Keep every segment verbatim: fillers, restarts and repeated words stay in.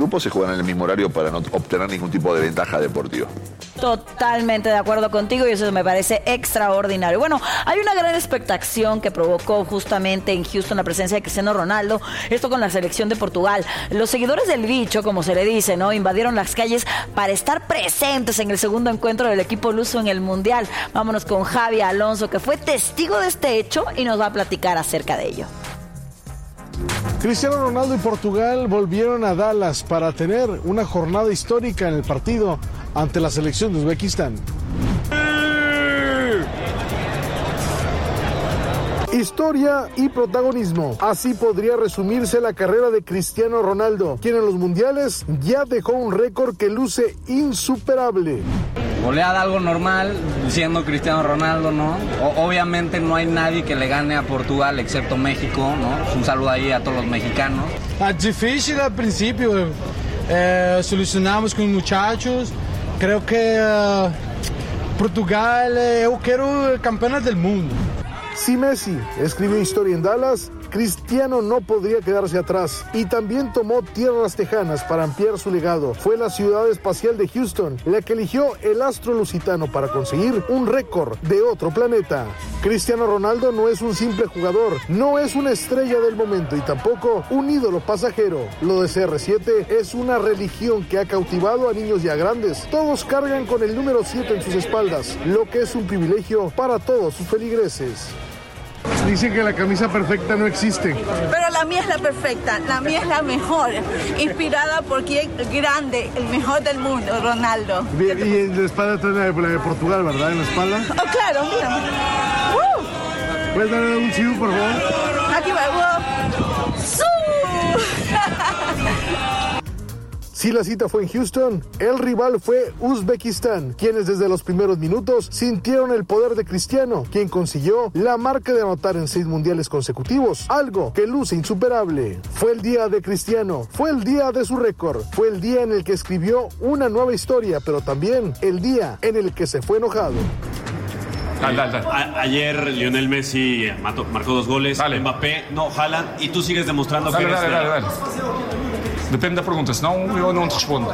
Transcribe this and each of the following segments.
grupo se juegan en el mismo horario para no obtener ningún tipo de ventaja deportiva. Totalmente de acuerdo contigo y eso me parece extraordinario. Bueno, hay una gran expectación que provocó justamente en Houston la presencia de Cristiano Ronaldo, esto con la selección de Portugal. Los seguidores del bicho, como se le dice, ¿no? Invadieron las calles para estar presentes en el segundo encuentro del equipo luso en el Mundial. Vámonos con Javi Alonso, que fue testigo de este hecho y nos va a platicar acerca de ello. Cristiano Ronaldo y Portugal volvieron a Dallas para tener una jornada histórica en el partido ante la selección de Uzbekistán. Historia y protagonismo. Así podría resumirse la carrera de Cristiano Ronaldo, quien en los mundiales ya dejó un récord que luce insuperable. Goleada algo normal, siendo Cristiano Ronaldo, ¿no? O, obviamente no hay nadie que le gane a Portugal excepto México, ¿no? Un saludo ahí a todos los mexicanos. É difícil al principio, eh, solucionamos con muchachos. Creo que uh, Portugal, eh, yo quiero campeones del mundo. Si Messi escribió historia en Dallas, Cristiano no podría quedarse atrás y también tomó tierras tejanas para ampliar su legado. Fue la ciudad espacial de Houston la que eligió el astro lusitano para conseguir un récord de otro planeta. Cristiano Ronaldo no es un simple jugador, no es una estrella del momento y tampoco un ídolo pasajero. Lo de C R siete es una religión que ha cautivado a niños y a grandes. Todos cargan con el número siete en sus espaldas, lo que es un privilegio para todos sus feligreses. Dicen que la camisa perfecta no existe. Pero la mía es la perfecta, la mía es la mejor, inspirada por quien grande, el mejor del mundo, Ronaldo. Bien, y en la espalda trae la de, la de Portugal, ¿verdad? En la espalda. Oh, claro, mira. Uh. ¿Puedes darle un chivo, por favor? Aquí va, wow. Si la cita fue en Houston, el rival fue Uzbekistán, quienes desde los primeros minutos sintieron el poder de Cristiano, quien consiguió la marca de anotar en seis mundiales consecutivos, algo que luce insuperable. Fue el día de Cristiano, fue el día de su récord, fue el día en el que escribió una nueva historia, pero también el día en el que se fue enojado. Dale, dale, dale. A- ayer Lionel Messi mató, marcó dos goles, dale. Mbappé, no, Haaland, y tú sigues demostrando dale, que eres... Dale, dale, dale. Depende da pergunta, senão eu não te respondo.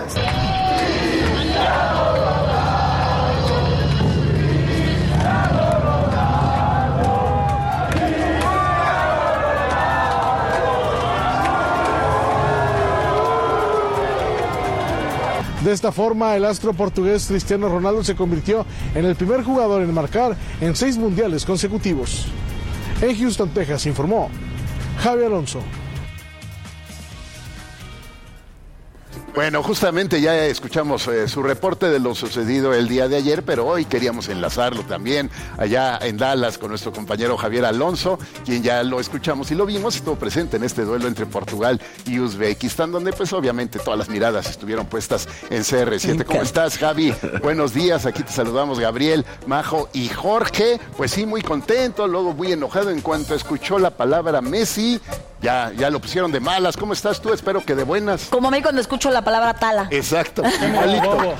De esta forma, el astro portugués Cristiano Ronaldo se convirtió en el primer jugador en marcar en seis mundiales consecutivos. En Houston, Texas, informó Javi Alonso. Bueno, justamente ya escuchamos eh, su reporte de lo sucedido el día de ayer, pero hoy queríamos enlazarlo también allá en Dallas con nuestro compañero Javier Alonso, quien ya lo escuchamos y lo vimos, estuvo presente en este duelo entre Portugal y Uzbekistán, donde pues obviamente todas las miradas estuvieron puestas en C R siete. ¿Cómo estás, Javi? Buenos días, aquí te saludamos Gabriel, Majo y Jorge. Pues sí, muy contento, luego muy enojado en cuanto escuchó la palabra Messi. Ya, ya lo pusieron de malas. ¿Cómo estás tú? Espero que de buenas. Como a mí cuando escucho la palabra tala. Exacto, igualito.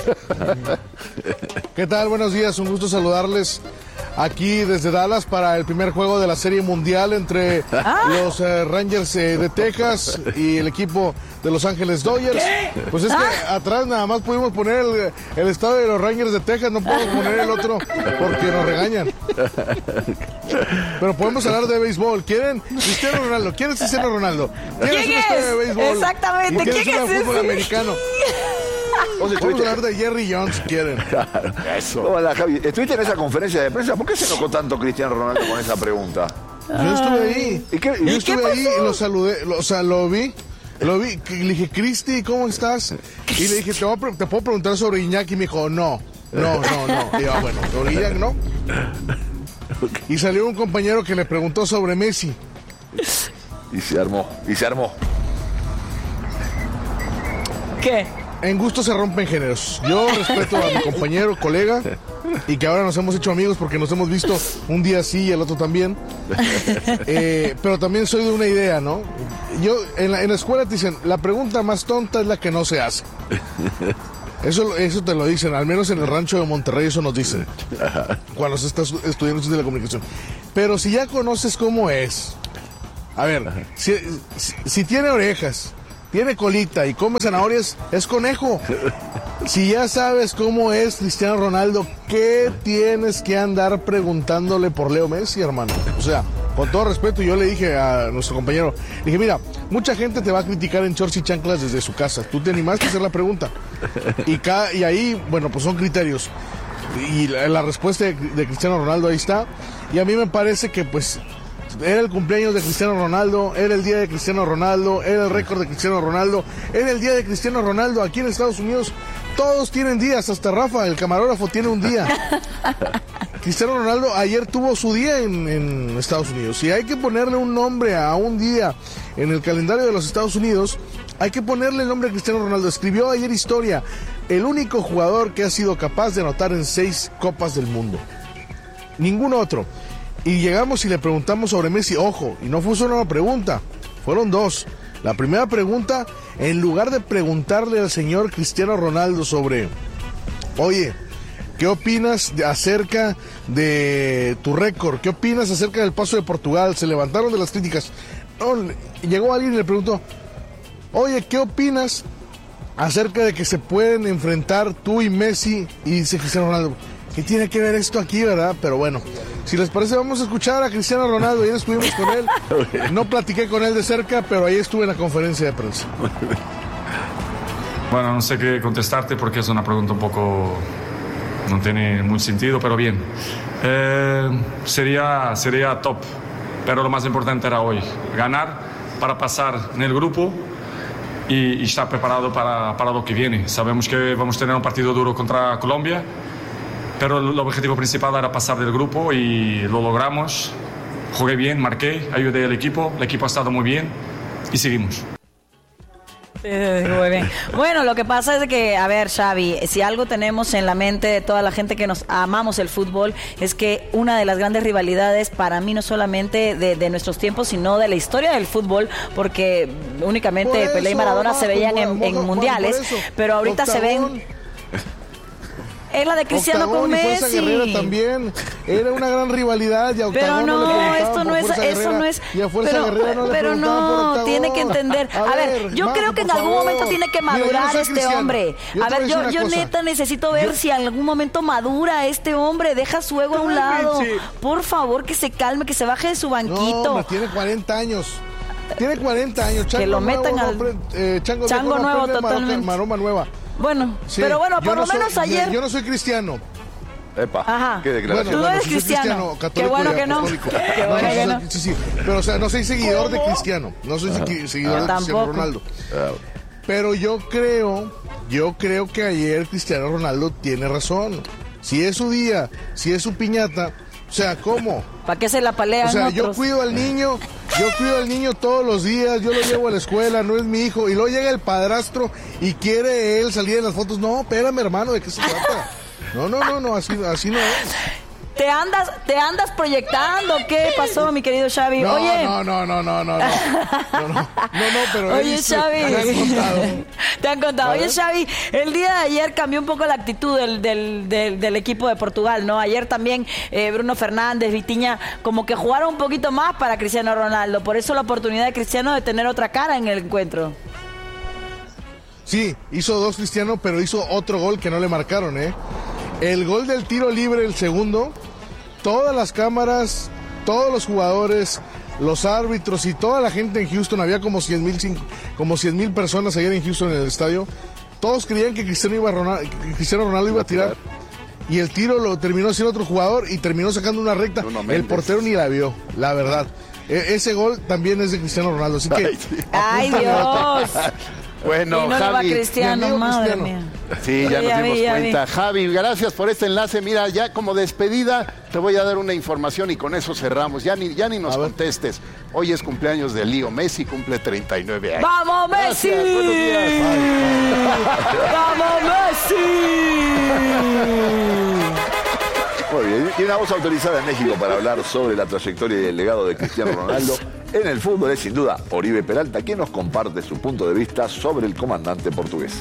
¿Qué tal? Buenos días, un gusto saludarles aquí desde Dallas para el primer juego de la Serie Mundial entre ¿Ah? los eh, Rangers eh, de Texas y el equipo de Los Ángeles Dodgers. ¿Qué? Pues es ¿Ah? que atrás nada más pudimos poner el, el estadio de los Rangers de Texas, no podemos poner el otro porque nos regañan. Pero podemos hablar de béisbol. ¿Quieren Cristiano Ronaldo? ¿Quieren Cristiano Ronaldo? ¿Quieren un estadio de béisbol? Exactamente. ¿Quieren ¿Quién un es fútbol ese? americano? Vamos a hablar de Jerry Jones si quieren. Claro. Eso. Hola, Javi. ¿Estuviste en esa conferencia de prensa? ¿Por qué se enojó tanto Cristiano Ronaldo con esa pregunta? Yo estuve ahí. ¿Y qué? Yo ¿Y estuve qué ahí y lo saludé. Lo, o sea, lo vi. Lo vi. Le dije, Cristi, ¿cómo estás? Y le dije, ¿te, voy a pre- ¿te puedo preguntar sobre Iñaki? Y me dijo, no. No, no, no. Y yo, ah, bueno, sobre Iñaki no. Y salió un compañero que le preguntó sobre Messi. Y se armó, y se armó. ¿Qué? En gusto se rompen géneros. Yo respeto a mi compañero, colega, y que ahora nos hemos hecho amigos porque nos hemos visto un día sí y el otro también. Eh, pero también soy de una idea, ¿no? Yo en la, en la escuela te dicen, la pregunta más tonta es la que no se hace. Eso, eso te lo dicen, al menos en el rancho de Monterrey eso nos dicen cuando se está estudiando ciencia de la comunicación. Pero si ya conoces cómo es, a ver, si, si, si tiene orejas, tiene colita y come zanahorias, es conejo. Si ya sabes cómo es Cristiano Ronaldo, ¿qué tienes que andar preguntándole por Leo Messi, hermano? O sea, con todo respeto, yo le dije a nuestro compañero, le dije, mira, mucha gente te va a criticar en shorts y chanclas desde su casa. Tú te animaste a hacer la pregunta. Y, ca- y ahí, bueno, pues son criterios. Y la, la respuesta de, de Cristiano Ronaldo ahí está. Y a mí me parece que, pues, era el cumpleaños de Cristiano Ronaldo, era el día de Cristiano Ronaldo, era el récord de Cristiano Ronaldo, era el día de Cristiano Ronaldo. Aquí en Estados Unidos todos tienen días, hasta Rafa, el camarógrafo, tiene un día. Cristiano Ronaldo ayer tuvo su día en, en Estados Unidos. Si hay que ponerle un nombre a un día en el calendario de los Estados Unidos, hay que ponerle el nombre a Cristiano Ronaldo. Escribió ayer historia, el único jugador que ha sido capaz de anotar en seis copas del mundo. Ningún otro. Y llegamos y le preguntamos sobre Messi. Ojo, y no fue solo una pregunta, fueron dos. La primera pregunta, en lugar de preguntarle al señor Cristiano Ronaldo sobre, oye, ¿qué opinas de, acerca de tu récord? ¿Qué opinas acerca del paso de Portugal? Se levantaron de las críticas. No, llegó alguien y le preguntó, oye, ¿qué opinas acerca de que se pueden enfrentar tú y Messi? Y dice Cristiano Ronaldo, ¿qué tiene que ver esto aquí, verdad? Pero bueno, si les parece, vamos a escuchar a Cristiano Ronaldo. Ayer estuvimos con él. No platiqué con él de cerca, pero ahí estuve en la conferencia de prensa. Bueno, no sé qué contestarte porque es una pregunta un poco... no tiene mucho sentido, pero bien. Eh, sería, sería top, pero lo más importante era hoy. Ganar para pasar en el grupo y, y estar preparado para, para lo que viene. Sabemos que vamos a tener un partido duro contra Colombia, pero el objetivo principal era pasar del grupo y lo logramos. Jugué bien, marqué, ayudé al equipo, el equipo ha estado muy bien y seguimos. Muy bien. Bueno, lo que pasa es que, a ver, Xavi, si algo tenemos en la mente de toda la gente que nos amamos el fútbol, es que una de las grandes rivalidades para mí no solamente de, de nuestros tiempos, sino de la historia del fútbol, porque únicamente Por Pelé y eso, Maradona abajo, se veían en, bueno, en bueno, mundiales, por eso. pero ahorita se Octagón. ven... Es la de Cristiano Octagón con y Fuerza Messi. Guerrera también. Era una gran rivalidad. Y a Pero Octagón no, le preguntaban esto no por es, Fuerza eso Guerrera, no es. y a Fuerza pero Guerrera no le pero preguntaban por no, Octagón. tiene que entender. A, A ver, ver, yo Marco, creo que en por algún favor. momento tiene que Mira, yo no madurar soy este cristiano. hombre. Yo A te voy ver, a yo, decir una yo cosa. neta necesito ver Yo- si en algún momento madura este hombre, deja su ego a un lado. Por favor, que se calme, que se baje de su No, banquito. hombre, tiene cuarenta años. Tiene cuarenta años. Chango Que lo nuevo metan no al- aprende- eh, Chango, Chango viejo no nuevo aprende totalmente. maroca- Maroma nueva. Bueno, Sí, pero bueno, yo por no lo soy- menos ayer. Yo no soy cristiano. Epa, Ajá. qué declaración. Tú no eres sí soy cristiano. Qué católico bueno y que no. apostólico. Qué bueno no, que no, no. Sí, sí. Pero, o sea, no soy seguidor de Cristiano. No soy segui- seguidor de Cristiano Tampoco. Ronaldo. Pero yo creo, yo creo que ayer Cristiano Ronaldo tiene razón. Si es su día, si es su piñata, o sea, ¿cómo? ¿Para qué se la palean O sea, otros? yo cuido al niño, yo cuido al niño todos los días, yo lo llevo a la escuela, no es mi hijo, y luego llega el padrastro y quiere él salir en las fotos. No, espérame, hermano, ¿de qué se trata? No, no, no, no, así, así no es. ¿Te andas, te andas proyectando? ¿Qué pasó, mi querido Xavi? No, Oye. no, no, no, no, no, no, no, no, no, no, pero Oye, él, Xavi. me han contado. Te han contado. A Oye, ver. Xavi, el día de ayer cambió un poco la actitud del, del, del, del equipo de Portugal, ¿no? Ayer también eh, Bruno Fernández, Vitinha, como que jugaron un poquito más para Cristiano Ronaldo. Por eso la oportunidad de Cristiano de tener otra cara en el encuentro. Sí, hizo dos Cristiano, pero hizo otro gol que no le marcaron, ¿eh? El gol del tiro libre, el segundo, todas las cámaras, todos los jugadores, los árbitros y toda la gente en Houston, había como cien mil como cien mil personas ayer en Houston en el estadio, todos creían que Cristiano, iba a Ronaldo, que Cristiano Ronaldo iba a tirar. Y el tiro lo terminó haciendo otro jugador y terminó sacando una recta. El portero ni la vio, la verdad. E- ese gol también es de Cristiano Ronaldo, así que... Ay, sí. ¡Ay, Dios! Bueno, y no le va Javi. Cristiano, mi amigo madre Cristiano. mía. Sí, ya Ya nos vi, dimos ya vi. cuenta. Javi, gracias por este enlace. Mira, ya como despedida te voy a dar una información y con eso cerramos. Ya ni, ya ni nos contestes. Hoy es cumpleaños de Leo Messi, cumple treinta y nueve años. ¡Vamos, Messi! Gracias, buenos días. ¡Vamos, Messi! Muy bien, y una voz autorizada en México para hablar sobre la trayectoria y el legado de Cristiano Ronaldo en el fútbol es sin duda Oribe Peralta, quien nos comparte su punto de vista sobre el comandante portugués.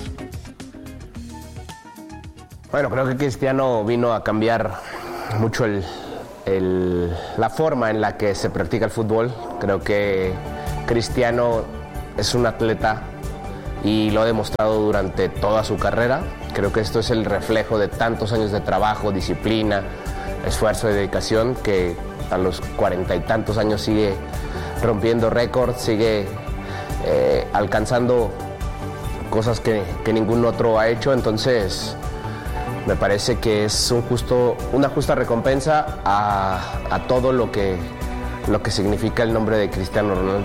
Bueno, creo que Cristiano vino a cambiar mucho el, el, la forma en la que se practica el fútbol. Creo que Cristiano es un atleta y lo ha demostrado durante toda su carrera. Creo que esto es el reflejo de tantos años de trabajo, disciplina, esfuerzo y dedicación, que a los cuarenta y tantos años sigue rompiendo récords, sigue eh, alcanzando cosas que, que ningún otro ha hecho. Entonces me parece que es un justo, una justa recompensa a, a todo lo que, lo que significa el nombre de Cristiano Ronaldo.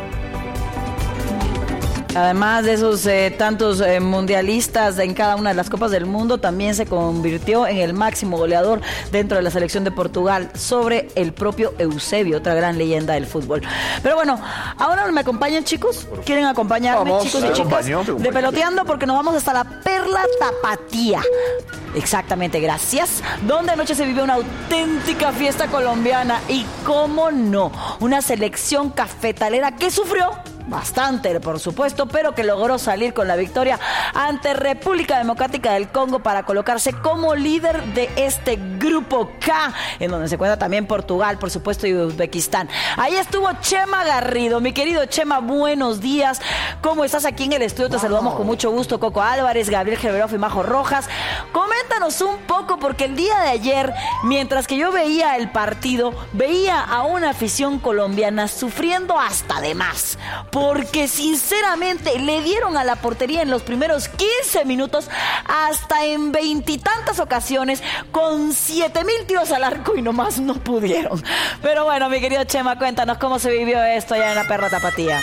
Además de esos eh, tantos eh, mundialistas en cada una de las Copas del Mundo, también se convirtió en el máximo goleador dentro de la selección de Portugal sobre el propio Eusebio, otra gran leyenda del fútbol. Pero bueno, ahora me acompañan, chicos. ¿Quieren acompañarme, vamos, chicos y chicas? De Peloteando, porque nos vamos hasta la Perla Tapatía. Exactamente, gracias. Donde anoche se vivió una auténtica fiesta colombiana y, cómo no, una selección cafetalera que sufrió bastante, por supuesto, pero que logró salir con la victoria ante República Democrática del Congo para colocarse como líder de este grupo K, en donde se encuentra también Portugal, por supuesto, y Uzbekistán. Ahí estuvo Chema Garrido. Mi querido Chema, buenos días. ¿Cómo estás aquí en el estudio? Te wow. saludamos con mucho gusto. Coco Álvarez, Gabriel Geberoff y Majo Rojas. Coméntanos un poco, porque el día de ayer, mientras que yo veía el partido, veía a una afición colombiana sufriendo hasta de más, porque sinceramente le dieron a la portería en los primeros quince minutos, hasta en veintitantas ocasiones, con siete mil tiros al arco, y nomás no pudieron. Pero bueno, mi querido Chema, cuéntanos cómo se vivió esto allá en la Perla Tapatía.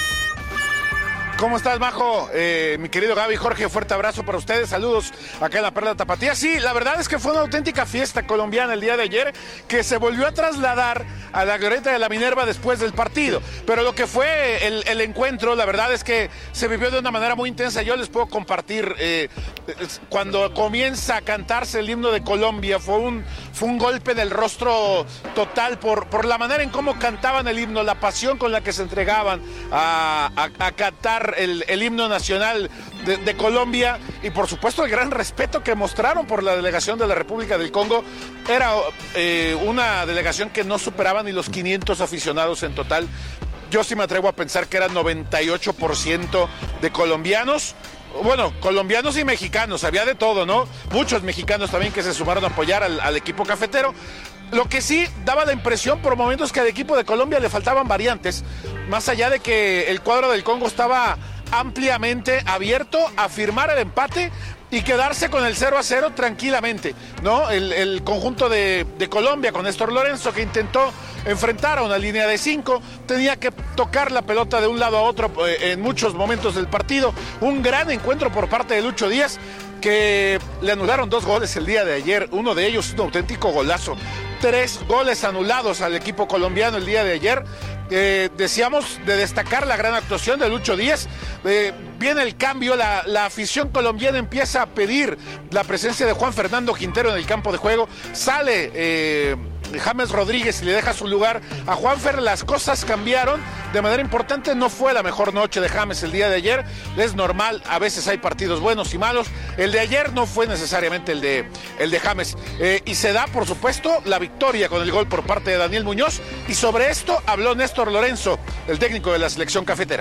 ¿Cómo estás, Majo? Eh, mi querido Gaby, Jorge, fuerte abrazo para ustedes. Saludos acá en la Perla Tapatía. Sí, la verdad es que fue una auténtica fiesta colombiana el día de ayer, que se volvió a trasladar a la glorieta de la Minerva después del partido. Pero lo que fue el, el encuentro, la verdad es que se vivió de una manera muy intensa. Yo les puedo compartir, eh, cuando comienza a cantarse el himno de Colombia, fue un, fue un golpe del rostro total por, por la manera en cómo cantaban el himno, la pasión con la que se entregaban a, a, a cantar El, el himno nacional de, de Colombia, y por supuesto el gran respeto que mostraron por la delegación de la República del Congo. Era eh, una delegación que no superaba ni los quinientos aficionados en total. Yo sí me atrevo a pensar que eran noventa y ocho por ciento de colombianos. Bueno, colombianos y mexicanos, había de todo, ¿no? Muchos mexicanos también que se sumaron a apoyar al, al equipo cafetero. Lo que sí daba la impresión por momentos que al equipo de Colombia le faltaban variantes, más allá de que el cuadro del Congo estaba ampliamente abierto a firmar el empate y quedarse con el cero a cero tranquilamente, ¿no? El, el conjunto de, de Colombia con Néstor Lorenzo, que intentó enfrentar a una línea de cinco, tenía que tocar la pelota de un lado a otro eh, en muchos momentos del partido. Un gran encuentro por parte de Lucho Díaz, que le anularon dos goles el día de ayer. Uno de ellos un auténtico golazo. Tres goles anulados al equipo colombiano el día de ayer. Eh, decíamos de destacar la gran actuación de Lucho Díaz. Eh, viene el cambio, la, la afición colombiana empieza a pedir la presencia de Juan Fernando Quintero en el campo de juego. Sale eh, James Rodríguez y le deja su lugar a Juanfer. Las cosas cambiaron de manera importante. No fue la mejor noche de James el día de ayer. Es normal, a veces hay partidos buenos y malos. El de ayer no fue necesariamente el de, el de James. Eh, y se da, por supuesto, la victoria con el gol por parte de Daniel Muñoz. Y sobre esto habló Néstor Lorenzo, el técnico de la selección cafetera.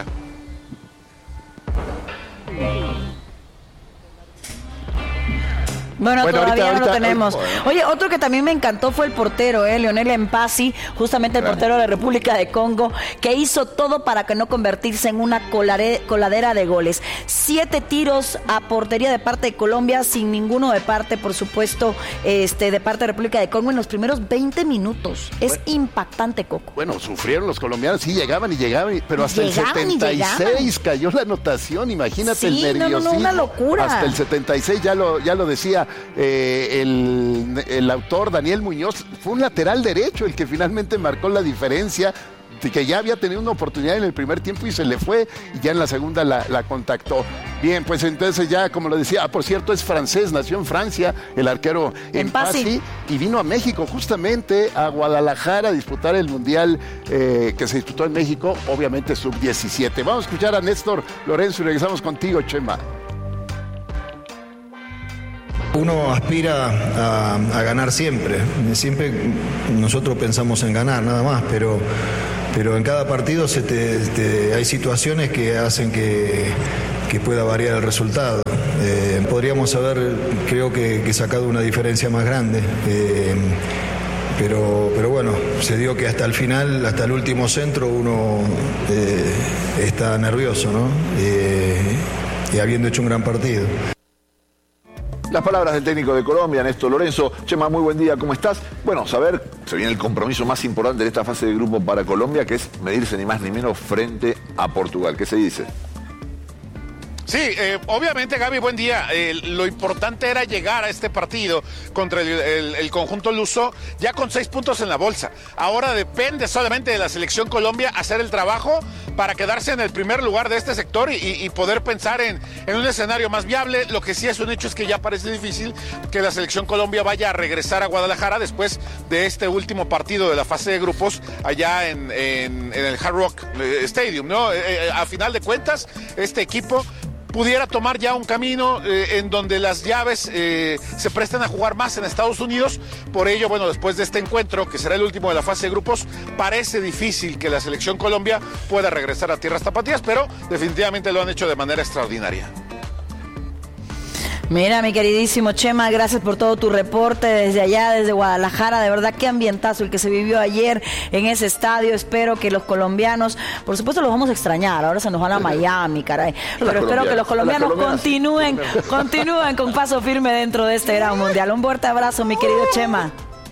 Bueno, bueno, todavía ahorita, no lo ahorita, tenemos. Bueno. Oye, otro que también me encantó fue el portero, ¿eh? Lionel Mpasi, justamente el Claro. portero de la República de Congo, que hizo todo para que no convertirse en una colare- coladera de goles. Siete tiros a portería de parte de Colombia, sin ninguno de parte, por supuesto, este, de parte de República de Congo en los primeros veinte minutos. Es Bueno. impactante, Coco. Bueno, sufrieron los colombianos, sí llegaban y llegaban, pero hasta Llegaban el y setenta y seis llegaban. cayó la anotación, imagínate Sí, el no, no, no, nerviosismo. una locura. Hasta el setenta y seis ya lo, ya lo decía eh, el, el autor Daniel Muñoz, fue un lateral derecho el que finalmente marcó la diferencia, de que ya había tenido una oportunidad en el primer tiempo y se le fue, y ya en la segunda la, la contactó. Bien, pues entonces ya, como lo decía, ah, por cierto, es francés, nació en Francia, el arquero Mpasi. Mpasi, y vino a México justamente, a Guadalajara, a disputar el Mundial eh, que se disputó en México, obviamente sub diecisiete. Vamos a escuchar a Néstor Lorenzo y regresamos contigo, Chema. Uno aspira a, a ganar siempre, siempre nosotros pensamos en ganar nada más, pero, pero en cada partido se te, te- hay situaciones que hacen que, que pueda variar el resultado. Eh, podríamos haber, creo que, que sacado una diferencia más grande. Eh, Pero, pero bueno, se dio que hasta el final, hasta el último centro, uno eh, está nervioso, ¿no? Eh, y habiendo hecho un gran partido. Las palabras del técnico de Colombia, Néstor Lorenzo. Chema, muy buen día, ¿cómo estás? Bueno, saber, se viene el compromiso más importante de esta fase de grupo para Colombia, que es medirse ni más ni menos frente a Portugal. ¿Qué se dice? Sí, eh, obviamente, Gaby, buen día. Eh, lo importante era llegar a este partido contra el, el, el conjunto luso ya con seis puntos en la bolsa. Ahora depende solamente de la selección Colombia hacer el trabajo para quedarse en el primer lugar de este sector y, y poder pensar en, en un escenario más viable. Lo que sí es un hecho es que ya parece difícil que la selección Colombia vaya a regresar a Guadalajara después de este último partido de la fase de grupos allá en, en, en el Hard Rock Stadium, ¿no? Eh, eh, a final de cuentas, este equipo pudiera tomar ya un camino eh, en donde las llaves eh, se presten a jugar más en Estados Unidos. Por ello, bueno, después de este encuentro, que será el último de la fase de grupos, parece difícil que la selección Colombia pueda regresar a tierras tapatías, pero definitivamente lo han hecho de manera extraordinaria. Mira, mi queridísimo Chema, gracias por todo tu reporte desde allá, desde Guadalajara. De verdad, qué ambientazo el que se vivió ayer en ese estadio. Espero que los colombianos, por supuesto los vamos a extrañar, ahora se nos van a Miami, caray. Pero espero que los colombianos continúen, continúen con paso firme dentro de este gran mundial. Un fuerte abrazo, mi querido Chema.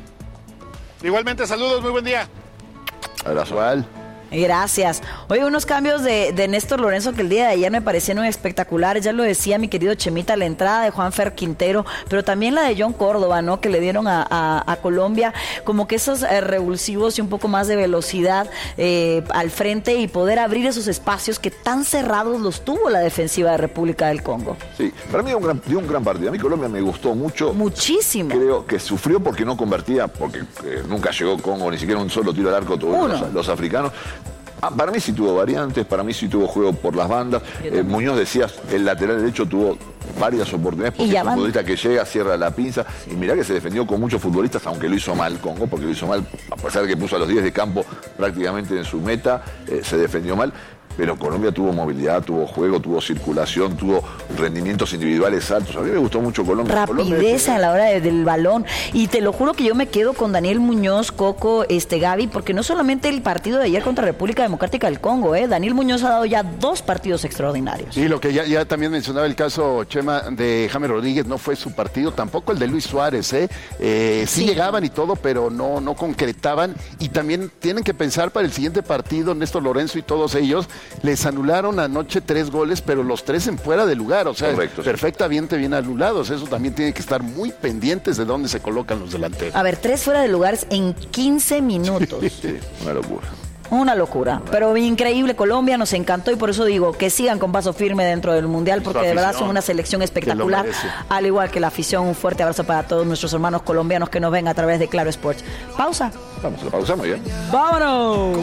Igualmente, saludos, muy buen día. Abrazo a él. Gracias. Oye, unos cambios de, de Néstor Lorenzo que el día de ayer me parecieron espectaculares. Ya lo decía mi querido Chemita, la entrada de Juanfer Quintero, pero también la de John Córdoba, ¿no? Que le dieron a, a, a Colombia como que esos eh, revulsivos y un poco más de velocidad eh, al frente y poder abrir esos espacios que tan cerrados los tuvo la defensiva de República del Congo. Sí, para mí dio un gran, dio un gran partido. A mí Colombia me gustó mucho. Muchísimo. Creo que sufrió porque no convertía, porque eh, nunca llegó Congo ni siquiera un solo tiro al arco, todos los, los africanos. Ah, para mí sí tuvo variantes, para mí sí tuvo juego por las bandas. Eh, Muñoz, decías, el lateral derecho tuvo varias oportunidades porque es un futbolista que llega, cierra la pinza. Y mirá que se defendió con muchos futbolistas, aunque lo hizo mal Congo, porque lo hizo mal, a pesar de que puso a los diez de campo prácticamente en su meta, eh, se defendió mal. Pero Colombia tuvo movilidad, tuvo juego, tuvo circulación, tuvo rendimientos individuales altos. A mí me gustó mucho Colombia. Rapidez Colombia, a la hora de, del balón. Y te lo juro que yo me quedo con Daniel Muñoz, Coco, este Gaby, porque no solamente el partido de ayer contra República Democrática del Congo, ¿eh? Daniel Muñoz ha dado ya dos partidos extraordinarios. Y lo que ya, ya también mencionaba el caso, Chema, de James Rodríguez, no fue su partido, tampoco el de Luis Suárez, ¿eh? eh sí, sí llegaban y todo, pero no, no concretaban. Y también tienen que pensar para el siguiente partido, Néstor Lorenzo y todos ellos, les anularon anoche tres goles, pero los tres en fuera de lugar, o sea, correcto, perfectamente bien anulados. Eso también tiene que estar muy pendientes de dónde se colocan los delanteros. A ver, tres fuera de lugares en quince minutos. Sí, una locura. Una locura, pero increíble. Colombia nos encantó y por eso digo que sigan con paso firme dentro del Mundial, porque de verdad son una selección espectacular, al igual que la afición. Un fuerte abrazo para todos nuestros hermanos colombianos que nos ven a través de Claro Sports. Pausa. Vamos, lo pausamos ya. ¡Vámonos!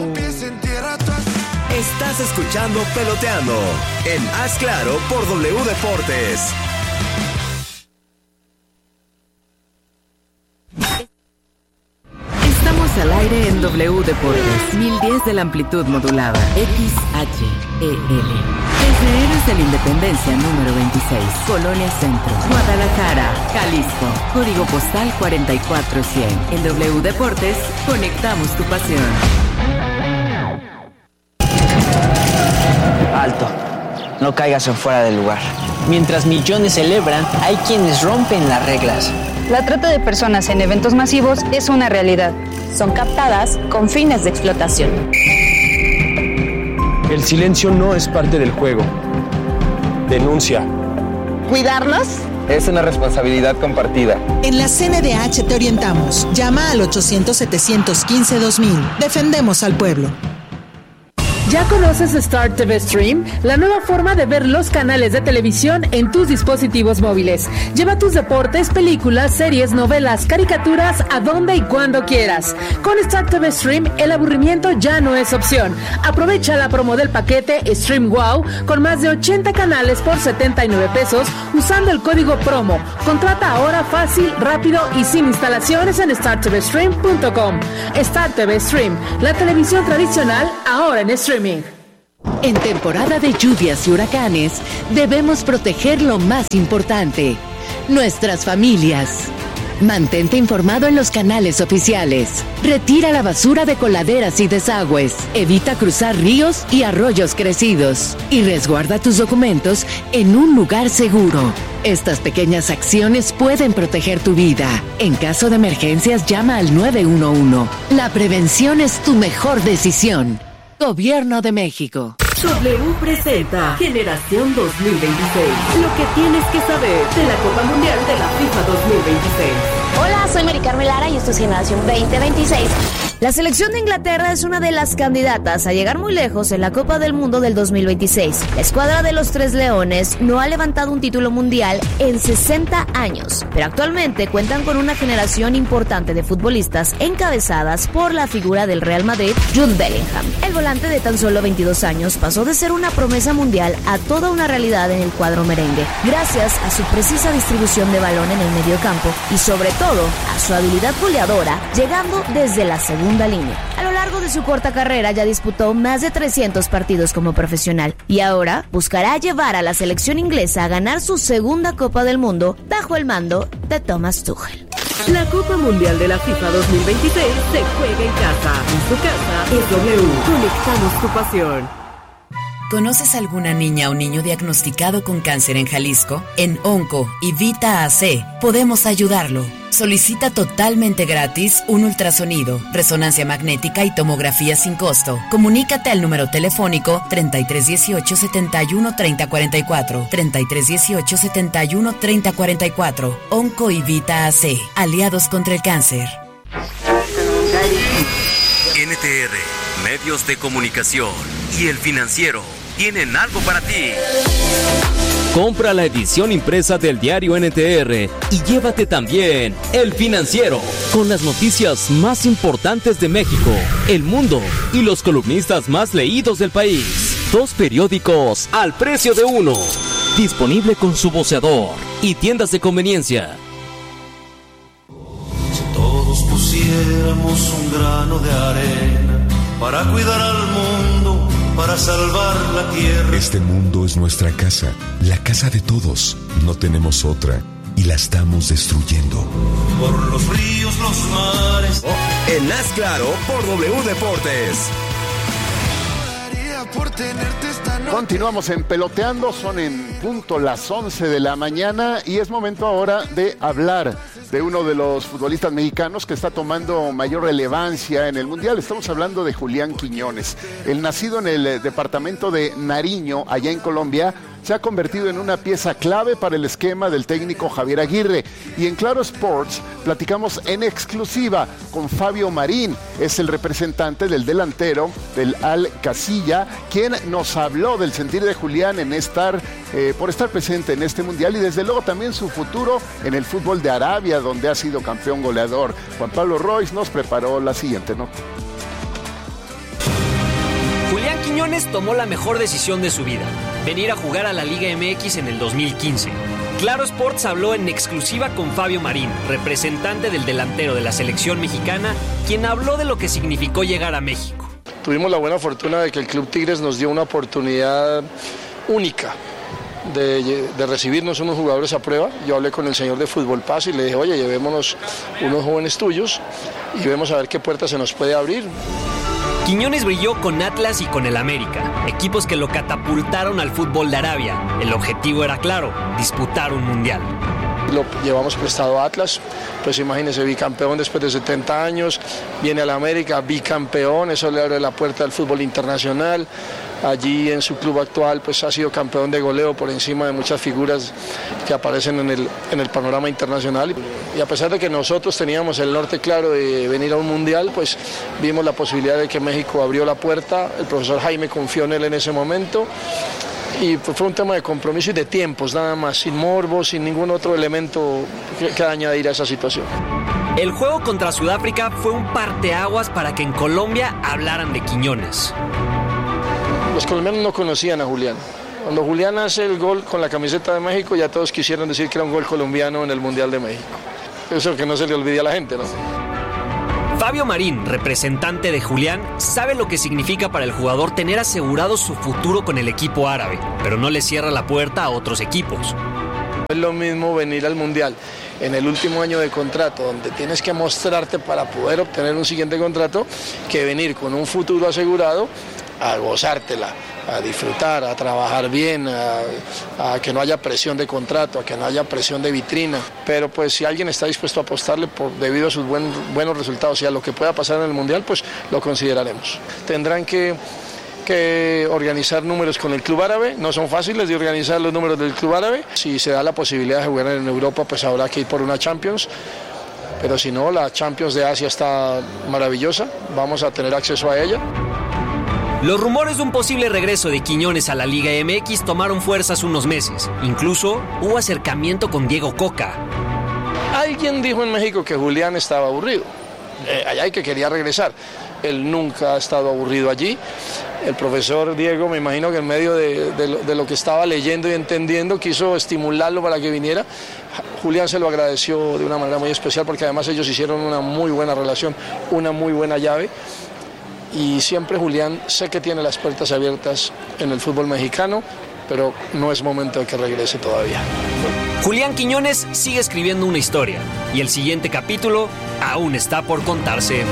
Estás escuchando Peloteando en Haz Claro por W Deportes. Estamos al aire en W Deportes, mil diez de la amplitud modulada, X H E L. Desde Héroes de la Independencia número veintiséis, Colonia Centro, Guadalajara, Jalisco. Código postal cuarenta y cuatro cien. En W Deportes, conectamos tu pasión. Alto, no caigas en fuera del lugar. Mientras millones celebran, hay quienes rompen las reglas. La trata de personas en eventos masivos es una realidad. Son captadas con fines de explotación. El silencio no es parte del juego. Denuncia. ¿Cuidarnos? Es una responsabilidad compartida. En la C N D H te orientamos. Llama al ochocientos, setecientos quince, dos mil. Defendemos al pueblo. ¿Ya conoces Star T V Stream? La nueva forma de ver los canales de televisión en tus dispositivos móviles. Lleva tus deportes, películas, series, novelas, caricaturas a donde y cuando quieras. Con Star T V Stream, el aburrimiento ya no es opción. Aprovecha la promo del paquete Stream Wow con más de ochenta canales por setenta y nueve pesos usando el código promo. Contrata ahora fácil, rápido y sin instalaciones en star t v stream punto com. Star T V Stream, la televisión tradicional ahora en streaming. En temporada de lluvias y huracanes, debemos proteger lo más importante, nuestras familias. Mantente informado en los canales oficiales. Retira la basura de coladeras y desagües. Evita cruzar ríos y arroyos crecidos. Y resguarda tus documentos en un lugar seguro. Estas pequeñas acciones pueden proteger tu vida. En caso de emergencias, llama al nueve uno uno. La prevención es tu mejor decisión. Gobierno de México. W presenta Generación dos mil veintiséis. Lo que tienes que saber de la Copa Mundial de la FIFA dos mil veintiséis. Hola, soy Mari Carmen Lara y esto es Generación veinte veintiséis. La selección de Inglaterra es una de las candidatas a llegar muy lejos en la Copa del Mundo del dos mil veintiséis. La escuadra de los Tres Leones no ha levantado un título mundial en sesenta años, pero actualmente cuentan con una generación importante de futbolistas encabezadas por la figura del Real Madrid, Jude Bellingham. El volante de tan solo veintidós años pasó de ser una promesa mundial a toda una realidad en el cuadro merengue, gracias a su precisa distribución de balón en el mediocampo y sobre todo a su habilidad goleadora, llegando desde la segunda línea. A lo largo de su corta carrera ya disputó más de trescientos partidos como profesional y ahora buscará llevar a la selección inglesa a ganar su segunda Copa del Mundo bajo el mando de Thomas Tuchel. La Copa Mundial de la FIFA dos mil veintiséis se juega en casa. En su casa es W. Conectamos tu pasión. ¿Conoces alguna niña o niño diagnosticado con cáncer en Jalisco? En Onco y Vita A C podemos ayudarlo. Solicita totalmente gratis un ultrasonido, resonancia magnética y tomografía sin costo. Comunícate al número telefónico treinta y tres dieciocho setenta y uno treinta cuarenta y cuatro, treinta y tres dieciocho setenta y uno treinta cuarenta y cuatro. Onco y Vita A C, aliados contra el cáncer. N T R, Medios de Comunicación y El Financiero tienen algo para ti. Compra la edición impresa del diario N T R y llévate también El Financiero, con las noticias más importantes de México, el mundo y los columnistas más leídos del país. Dos periódicos al precio de uno. Disponible con su voceador y tiendas de conveniencia. Si todos pusiéramos un grano de arena para cuidar al mundo, para salvar la tierra. Este mundo es nuestra casa, la casa de todos. No tenemos otra y la estamos destruyendo. Por los ríos, los mares. Oh, en Haz Claro por W Deportes. Continuamos en Peloteando, son en punto las once de la mañana y es momento ahora de hablar de uno de los futbolistas mexicanos que está tomando mayor relevancia en el Mundial. Estamos hablando de Julián Quiñones. El nacido en el departamento de Nariño, allá en Colombia, se ha convertido en una pieza clave para el esquema del técnico Javier Aguirre. Y en Claro Sports platicamos en exclusiva con Fabio Marín, es el representante del delantero del Al Casilla, quien nos habló del sentir de Julián en estar, eh, por estar presente en este Mundial y desde luego también su futuro en el fútbol de Arabia, donde ha sido campeón goleador. Juan Pablo Royce nos preparó la siguiente nota. Julián Quiñones tomó la mejor decisión de su vida, venir a jugar a la Liga M X en el dos mil quince. Claro Sports habló en exclusiva con Fabio Marín, representante del delantero de la selección mexicana, quien habló de lo que significó llegar a México. Tuvimos la buena fortuna de que el Club Tigres nos dio una oportunidad única de, de recibirnos unos jugadores a prueba. Yo hablé con el señor de Fútbol Paz y le dije, oye, llevémonos unos jóvenes tuyos y vemos a ver qué puerta se nos puede abrir. Quiñones brilló con Atlas y con el América, equipos que lo catapultaron al fútbol de Arabia. El objetivo era claro, disputar un mundial. Lo llevamos prestado a Atlas, pues imagínese, bicampeón después de setenta años, viene al América, bicampeón, eso le abre la puerta al fútbol internacional. Allí en su club actual pues ha sido campeón de goleo por encima de muchas figuras que aparecen en el, en el panorama internacional. Y a pesar de que nosotros teníamos el norte claro de venir a un mundial, pues vimos la posibilidad de que México abrió la puerta, el profesor Jaime confió en él en ese momento. Y pues fue un tema de compromiso y de tiempos, nada más, sin morbo, sin ningún otro elemento que, que añadir a esa situación. El juego contra Sudáfrica fue un parteaguas para que en Colombia hablaran de Quiñones. Los colombianos no conocían a Julián. Cuando Julián hace el gol con la camiseta de México, ya todos quisieron decir que era un gol colombiano en el Mundial de México. Eso que no se le olvide a la gente, ¿no? Fabio Marín, representante de Julián, sabe lo que significa para el jugador tener asegurado su futuro con el equipo árabe, pero no le cierra la puerta a otros equipos. Es lo mismo venir al Mundial en el último año de contrato, donde tienes que mostrarte para poder obtener un siguiente contrato, que venir con un futuro asegurado a gozártela, a disfrutar, a trabajar bien, a, a que no haya presión de contrato, a que no haya presión de vitrina. Pero pues si alguien está dispuesto a apostarle por, debido a sus buen, buenos resultados y a lo que pueda pasar en el Mundial, pues lo consideraremos. Tendrán que... que organizar números con el club árabe, no son fáciles de organizar los números del club árabe. Si se da la posibilidad de jugar en Europa, pues habrá que ir por una Champions, pero si no, la Champions de Asia está maravillosa, vamos a tener acceso a ella. Los rumores de un posible regreso de Quiñones a la Liga M X tomaron fuerza hace unos meses. Incluso hubo acercamiento con Diego Coca. Alguien dijo en México que Julián estaba aburrido, eh, allá y que quería regresar. Él nunca ha estado aburrido allí. El profesor Diego, me imagino que en medio de, de, lo, de lo que estaba leyendo y entendiendo, quiso estimularlo para que viniera. Julián se lo agradeció de una manera muy especial, porque además ellos hicieron una muy buena relación, una muy buena llave. Y siempre Julián sé que tiene las puertas abiertas en el fútbol mexicano, pero no es momento de que regrese todavía. Julián Quiñones sigue escribiendo una historia, y el siguiente capítulo aún está por contarse.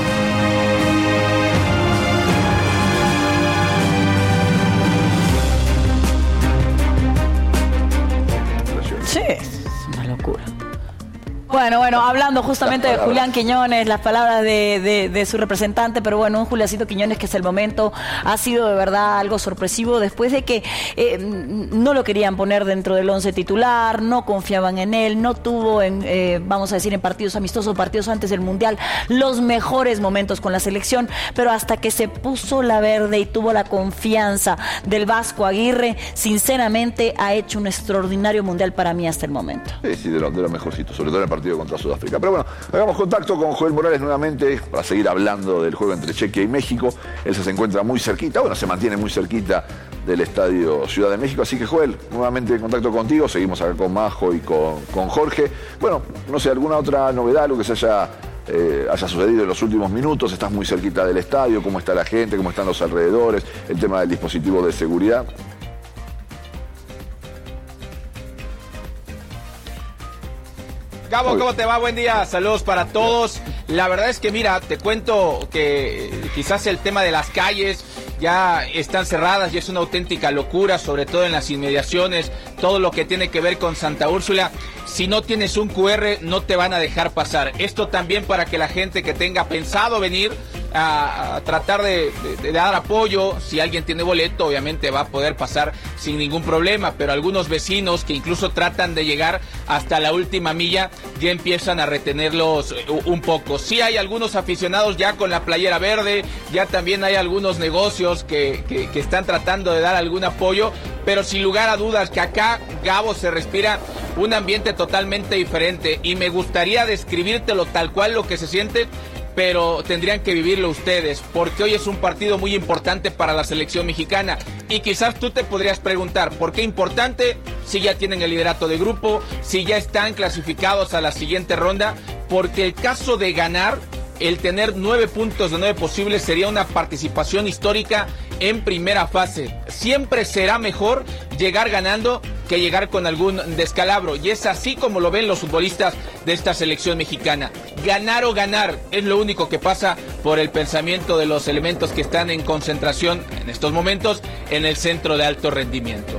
Sí, es una locura. Bueno, bueno, hablando justamente de Julián Quiñones, las palabras de, de, de su representante, pero bueno, un Juliancito Quiñones que hasta el momento ha sido de verdad algo sorpresivo después de que eh, no lo querían poner dentro del once titular, no confiaban en él, no tuvo, en, eh, vamos a decir, en partidos amistosos, partidos antes del Mundial, los mejores momentos con la selección, pero hasta que se puso la verde y tuvo la confianza del Vasco Aguirre, sinceramente ha hecho un extraordinario Mundial para mí hasta el momento. Sí, sí, de lo, de lo mejorcito, sobre todo en el partido contra Sudáfrica. Pero bueno, hagamos contacto con Joel Morales nuevamente para seguir hablando del juego entre Chequia y México. Él se encuentra muy cerquita, bueno, se mantiene muy cerquita del Estadio Ciudad de México. Así que, Joel, nuevamente en contacto contigo. Seguimos acá con Majo y con, con Jorge. Bueno, no sé, alguna otra novedad, algo que se haya, eh, haya sucedido en los últimos minutos. Estás muy cerquita del estadio, cómo está la gente, cómo están los alrededores, el tema del dispositivo de seguridad. Gabo, ¿cómo te va? Buen día, saludos para todos. La verdad es que mira, te cuento que quizás el tema de las calles ya están cerradas y es una auténtica locura, sobre todo en las inmediaciones, todo lo que tiene que ver con Santa Úrsula. Si no tienes un cu erre, no te van a dejar pasar. Esto también para que la gente que tenga pensado venir a, a tratar de, de, de dar apoyo, si alguien tiene boleto, obviamente va a poder pasar sin ningún problema, pero algunos vecinos que incluso tratan de llegar hasta la última milla ya empiezan a retenerlos un poco. Sí hay algunos aficionados ya con la playera verde, ya también hay algunos negocios que, que, que están tratando de dar algún apoyo, pero sin lugar a dudas que acá, Gabo, se respira un ambiente totalmente diferente y me gustaría describírtelo tal cual lo que se siente, pero tendrían que vivirlo ustedes, porque hoy es un partido muy importante para la selección mexicana. Y quizás tú te podrías preguntar, ¿por qué importante? Si ya tienen el liderato de grupo, si ya están clasificados a la siguiente ronda, porque el caso de ganar, el tener nueve puntos de nueve posibles sería una participación histórica en primera fase. Siempre será mejor llegar ganando que llegar con algún descalabro, y es así como lo ven los futbolistas de esta selección mexicana. Ganar o ganar es lo único que pasa por el pensamiento de los elementos que están en concentración en estos momentos en el centro de alto rendimiento.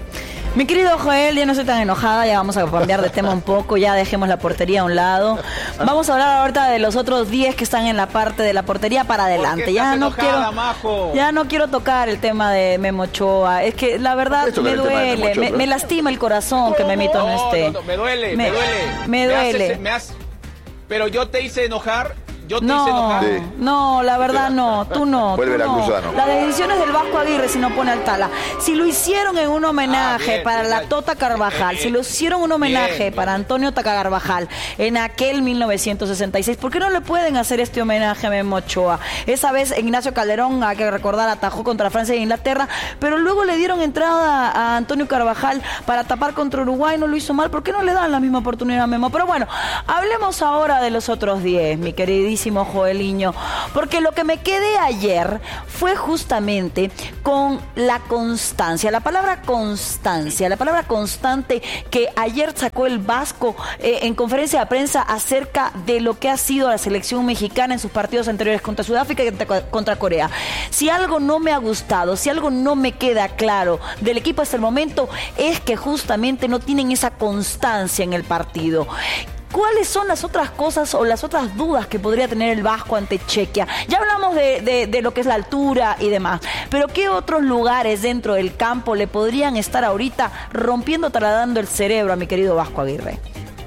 Mi querido Joel, ya no estoy tan enojada, ya vamos a cambiar de tema un poco, ya dejemos la portería a un lado. Vamos a hablar ahorita de los otros diez que están en la parte de la portería para adelante. Ya no enojada, quiero, Majo? Ya no quiero tocar el tema de Memo Ochoa. Es que la verdad me duele, me, me lastima el corazón que Memito no esté. No, no, me duele, me, me duele. Me duele. Me hace, me hace, pero yo te hice enojar. Yo te no, hice enojar. Sí. No, la verdad no, tú no. Vuelve tú la no. Cruzano. La decisión es del Vasco Aguirre si no pone al Tala. Si lo hicieron en un homenaje ah, bien, para bien, la Tota Carvajal, eh, eh, si lo hicieron un homenaje bien, para bien. Antonio Taca Carvajal en aquel mil novecientos sesenta y seis, ¿por qué no le pueden hacer este homenaje a Memo Ochoa? Esa vez Ignacio Calderón, hay que recordar, atajó contra Francia e Inglaterra, pero luego le dieron entrada a Antonio Carvajal para tapar contra Uruguay, no lo hizo mal. ¿Por qué no le dan la misma oportunidad a Memo? Pero bueno, hablemos ahora de los otros diez, mi queridísimo queridísimo Joeliño, porque lo que me quedé ayer fue justamente con la constancia, la palabra constancia, la palabra constante que ayer sacó el Vasco eh, en conferencia de prensa acerca de lo que ha sido la selección mexicana en sus partidos anteriores contra Sudáfrica y contra Corea. Si algo no me ha gustado, si algo no me queda claro del equipo hasta el momento, es que justamente no tienen esa constancia en el partido. ¿Cuáles son las otras cosas o las otras dudas que podría tener el Vasco ante Chequia? Ya hablamos de, de, de lo que es la altura y demás, pero ¿qué otros lugares dentro del campo le podrían estar ahorita rompiendo, trasladando el cerebro a mi querido Vasco Aguirre?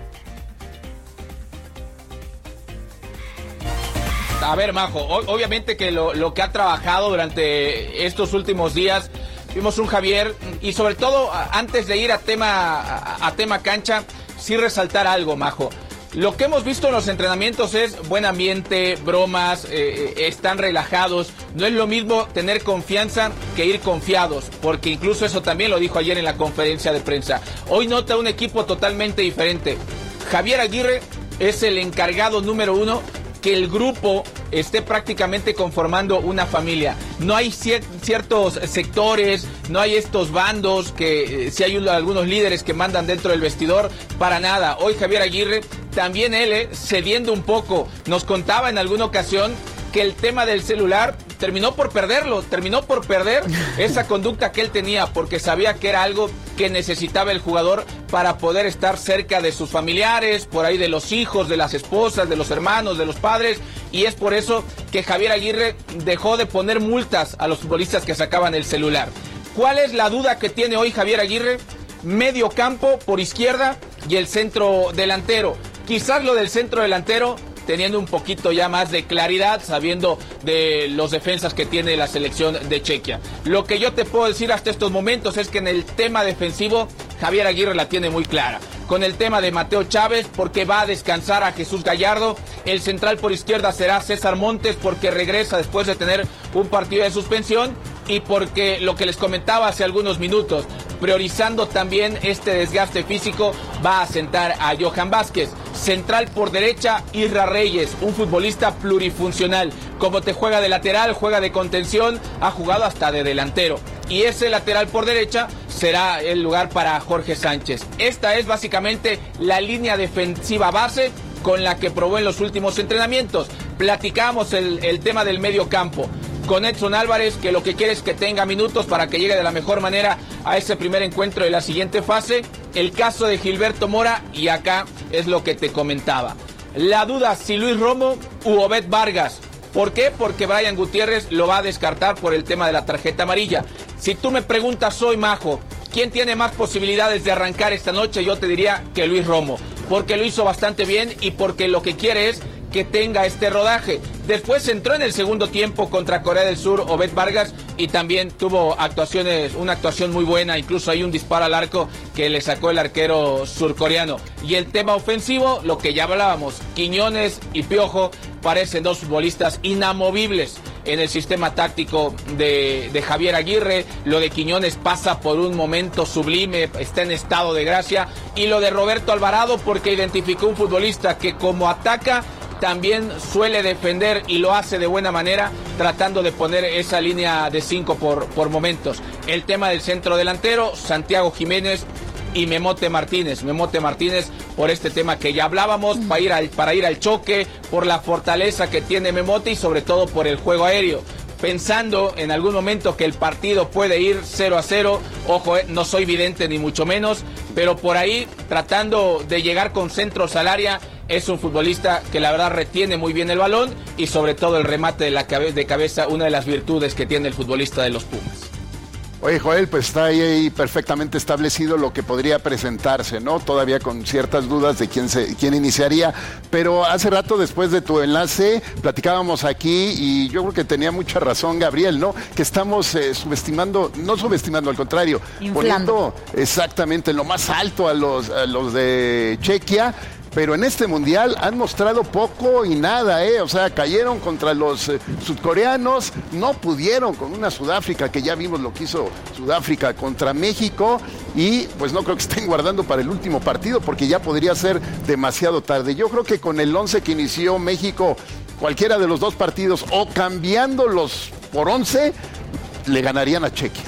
A ver, Majo, obviamente que lo, lo que ha trabajado durante estos últimos días, vimos un Javier, y sobre todo antes de ir a tema, a, a tema cancha, sí resaltar algo, Majo. Lo que hemos visto en los entrenamientos es buen ambiente, bromas, eh, están relajados. No es lo mismo tener confianza que ir confiados, porque incluso eso también lo dijo ayer en la conferencia de prensa. Hoy nota un equipo totalmente diferente. Javier Aguirre es el encargado número uno que el grupo esté prácticamente conformando una familia. No hay cier- ciertos sectores, no hay estos bandos que eh, si hay un, algunos líderes que mandan dentro del vestidor, para nada. Hoy Javier Aguirre, también él, eh, cediendo un poco, nos contaba en alguna ocasión que el tema del celular terminó por perderlo, terminó por perder esa conducta que él tenía, porque sabía que era algo que necesitaba el jugador para poder estar cerca de sus familiares, por ahí de los hijos, de las esposas, de los hermanos, de los padres, y es por eso que Javier Aguirre dejó de poner multas a los futbolistas que sacaban el celular. ¿Cuál es la duda que tiene hoy Javier Aguirre? Medio campo por izquierda y el centro delantero. Quizás lo del centro delantero teniendo un poquito ya más de claridad, sabiendo de los defensas que tiene la selección de Chequia. Lo que yo te puedo decir hasta estos momentos es que en el tema defensivo, Javier Aguirre la tiene muy clara. Con el tema de Mateo Chávez, porque va a descansar a Jesús Gallardo. El central por izquierda será César Montes, porque regresa después de tener un partido de suspensión. Y porque lo que les comentaba hace algunos minutos, priorizando también este desgaste físico, va a sentar a Johan Vázquez. Central por derecha, Isra Reyes, un futbolista plurifuncional. Como te juega de lateral, juega de contención, ha jugado hasta de delantero. Y ese lateral por derecha será el lugar para Jorge Sánchez. Esta es básicamente la línea defensiva base con la que probó en los últimos entrenamientos. Platicamos el, el tema del medio campo con Edson Álvarez, que lo que quiere es que tenga minutos para que llegue de la mejor manera a ese primer encuentro de la siguiente fase. El caso de Gilberto Mora, y acá es lo que te comentaba. La duda si Luis Romo u Obed Vargas. ¿Por qué? Porque Brian Gutiérrez lo va a descartar por el tema de la tarjeta amarilla. Si tú me preguntas hoy, Majo, ¿quién tiene más posibilidades de arrancar esta noche? Yo te diría que Luis Romo, porque lo hizo bastante bien y porque lo que quiere es que tenga este rodaje. Después entró en el segundo tiempo contra Corea del Sur Obed Vargas y también tuvo actuaciones, una actuación muy buena, incluso hay un disparo al arco que le sacó el arquero surcoreano. Y el tema ofensivo, lo que ya hablábamos, Quiñones y Piojo parecen dos futbolistas inamovibles en el sistema táctico de, de Javier Aguirre. Lo de Quiñones pasa por un momento sublime, está en estado de gracia, y lo de Roberto Alvarado porque identificó un futbolista que como ataca también suele defender y lo hace de buena manera, tratando de poner esa línea de cinco por, por momentos. El tema del centro delantero, Santiago Jiménez y Memote Martínez. Memote Martínez por este tema que ya hablábamos, para ir al, para ir al choque, por la fortaleza que tiene Memote y sobre todo por el juego aéreo. Pensando en algún momento que el partido puede ir cero a cero, ojo, eh, no soy vidente ni mucho menos, pero por ahí tratando de llegar con centros al área, es un futbolista que la verdad retiene muy bien el balón y sobre todo el remate de la cabe- de cabeza, una de las virtudes que tiene el futbolista de los Pumas. Oye, Joel, pues está ahí, ahí perfectamente establecido lo que podría presentarse, ¿no? Todavía con ciertas dudas de quién se, quién iniciaría, pero hace rato después de tu enlace platicábamos aquí y yo creo que tenía mucha razón Gabriel, ¿no? Que estamos eh, subestimando, no subestimando, al contrario, inflando, poniendo exactamente en lo más alto a los, a los de Chequia. Pero en este mundial han mostrado poco y nada, ¿eh? O sea, cayeron contra los eh, sudcoreanos, no pudieron con una Sudáfrica, que ya vimos lo que hizo Sudáfrica contra México, y pues no creo que estén guardando para el último partido, porque ya podría ser demasiado tarde. Yo creo que con el once que inició México, cualquiera de los dos partidos o cambiándolos por once, le ganarían a Chequia.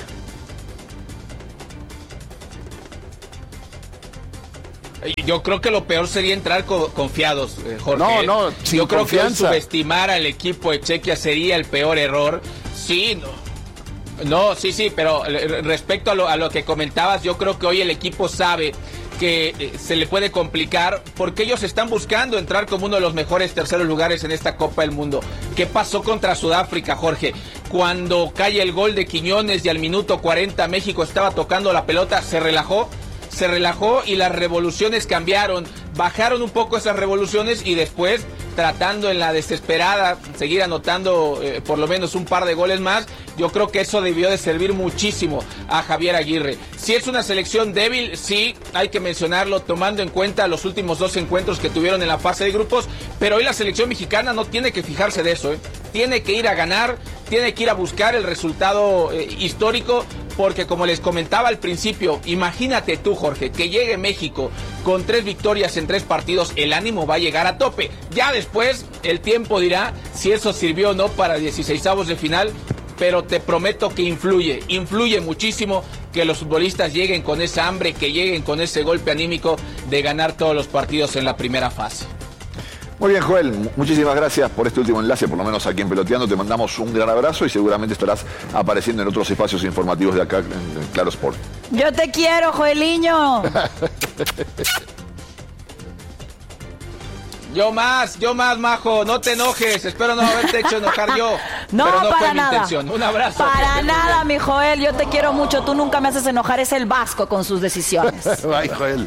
Yo creo que lo peor sería entrar co confiados, eh, Jorge. No, no, sin Yo creo confianza. que subestimar al equipo de Chequia sería el peor error. Sí, no. No, sí, sí, pero respecto a lo, a lo que comentabas, yo creo que hoy el equipo sabe que eh, se le puede complicar porque ellos están buscando entrar como uno de los mejores terceros lugares en esta Copa del Mundo. ¿Qué pasó contra Sudáfrica, Jorge? Cuando cae el gol de Quiñones y al minuto cuarenta México estaba tocando la pelota, se relajó. Se relajó y las revoluciones cambiaron, bajaron un poco esas revoluciones y después tratando en la desesperada seguir anotando eh, por lo menos un par de goles más. Yo creo que eso debió de servir muchísimo a Javier Aguirre. Si es una selección débil, sí, hay que mencionarlo tomando en cuenta los últimos dos encuentros que tuvieron en la fase de grupos, pero hoy la selección mexicana no tiene que fijarse de eso, ¿eh? Tiene que ir a ganar, tiene que ir a buscar el resultado eh, histórico, porque como les comentaba al principio, imagínate tú, Jorge, que llegue México con tres victorias en tres partidos, el ánimo va a llegar a tope. Ya después el tiempo dirá si eso sirvió o no para dieciseisavos de final, pero te prometo que influye, influye muchísimo que los futbolistas lleguen con esa hambre, que lleguen con ese golpe anímico de ganar todos los partidos en la primera fase. Muy bien, Joel, muchísimas gracias por este último enlace, por lo menos aquí en Peloteando. Te mandamos un gran abrazo y seguramente estarás apareciendo en otros espacios informativos de acá en Claro Sport. Yo te quiero, Joeliño. Yo más, yo más, Majo, no te enojes, espero no haberte hecho enojar yo. No, pero no para fue nada. mi intención. Un abrazo. Para nada, mi Joel, yo te quiero mucho, tú nunca me haces enojar, es el Vasco con sus decisiones. Ay, Joel.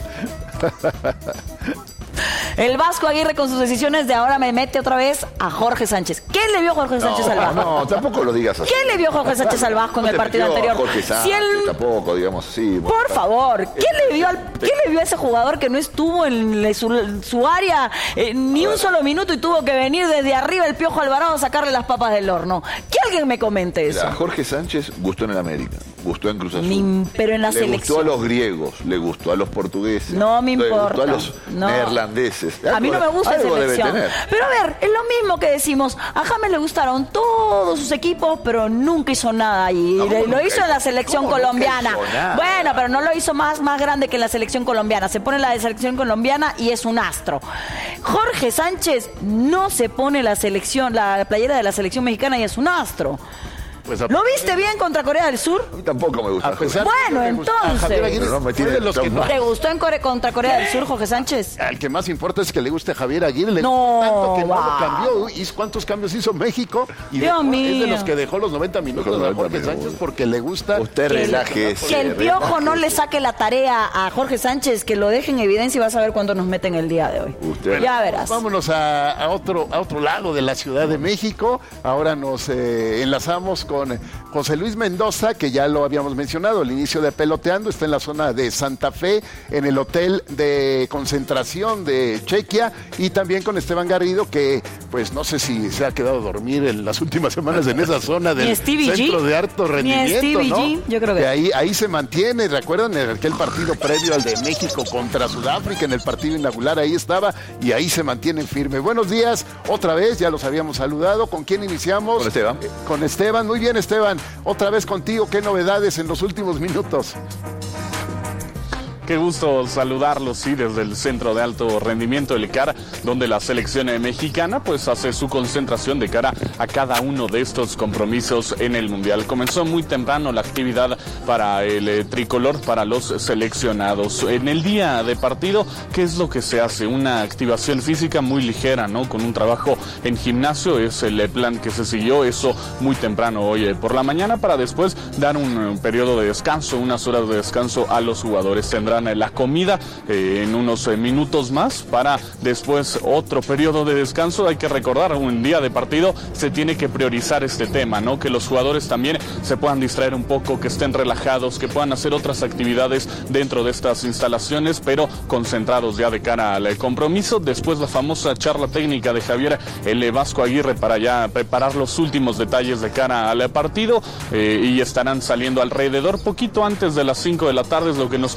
El Vasco Aguirre con sus decisiones de ahora me mete otra vez a Jorge Sánchez. ¿Qué le vio Jorge Sánchez no, al Vasco? No, tampoco lo digas así. ¿Qué le vio Jorge Sánchez al Vasco en no el partido metió anterior? Jorge Sánchez, si el... tampoco, digamos así. Por bueno, favor, ¿qué le vio al... ¿qué le vio a ese jugador que no estuvo en su, su área eh, ni un solo minuto y tuvo que venir desde arriba el Piojo Alvarado a sacarle las papas del horno? Que alguien me comente eso. Mira, Jorge Sánchez gustó en el América, gustó en Cruz Azul. Ni, pero en la le selección. gustó a los griegos, le gustó a los portugueses. No me importa. Le gustó a los no. neerlandeses. A mí no me gusta Algo selección. Pero a ver, es lo mismo que decimos. A James le gustaron todos sus equipos, pero nunca hizo nada. Y ¿Cómo lo nunca hizo en la selección ¿Cómo colombiana. nunca hizo nada? Bueno, pero no lo hizo más, más grande que en la selección colombiana. Se pone la de selección colombiana y es un astro. Jorge Sánchez no se pone la selección, la playera de la selección mexicana y es un astro. Pues ¿Lo viste bien contra Corea del Sur? A mí tampoco me gusta. Bueno, entonces. No me tiene los que no. ¿Te gustó en Core contra Corea del Sur, Jorge Sánchez? El que más importa es que le guste a Javier Aguirre. No, tanto que no va. lo cambió. ¿Y cuántos cambios hizo México? Y Dios dejó, mío. es de los que dejó los noventa minutos a Jorge Sánchez porque le gusta. Usted relaje. Que el Piojo no le saque la tarea a Jorge Sánchez, que lo deje en evidencia y vas a ver cuánto nos meten el día de hoy. Usted. Ya verás. Vámonos a, a, otro, a otro lado de la Ciudad de México. Ahora nos eh, enlazamos con José Luis Mendoza, que ya lo habíamos mencionado, el inicio de Peloteando, está en la zona de Santa Fe, en el hotel de concentración de Chequia, y también con Esteban Garrido, que pues no sé si se ha quedado a dormir en las últimas semanas en esa zona del centro de alto rendimiento, Ni ¿no? G, yo creo que, que ahí, ahí se mantiene, ¿recuerdan? En aquel partido previo al de México contra Sudáfrica, en el partido inaugural, ahí estaba, y ahí se mantiene firme. Buenos días, otra vez, ya los habíamos saludado. ¿Con quién iniciamos? Con Esteban. Eh, con Esteban, muy bien, Esteban. Otra vez contigo, ¿qué novedades en los últimos minutos? Qué gusto saludarlos, sí, desde el Centro de Alto Rendimiento del C A R, donde la selección mexicana pues hace su concentración de cara a cada uno de estos compromisos en el Mundial. Comenzó muy temprano la actividad para el eh, tricolor, para los seleccionados. En el día de partido, ¿qué es lo que se hace? Una activación física muy ligera, ¿no? Con un trabajo en gimnasio, es el plan que se siguió, eso muy temprano hoy eh, por la mañana, para después dar un, un periodo de descanso, unas horas de descanso a los jugadores. Tendrán la comida eh, en unos eh, minutos más para después otro periodo de descanso. Hay que recordar, un día de partido se tiene que priorizar este tema, ¿no? Que los jugadores también se puedan distraer un poco, que estén relajados, que puedan hacer otras actividades dentro de estas instalaciones, pero concentrados ya de cara al compromiso. Después la famosa charla técnica de Javier el Vasco Aguirre para ya preparar los últimos detalles de cara al partido eh, y estarán saliendo alrededor poquito antes de las cinco de la tarde, es lo que nos comentan, que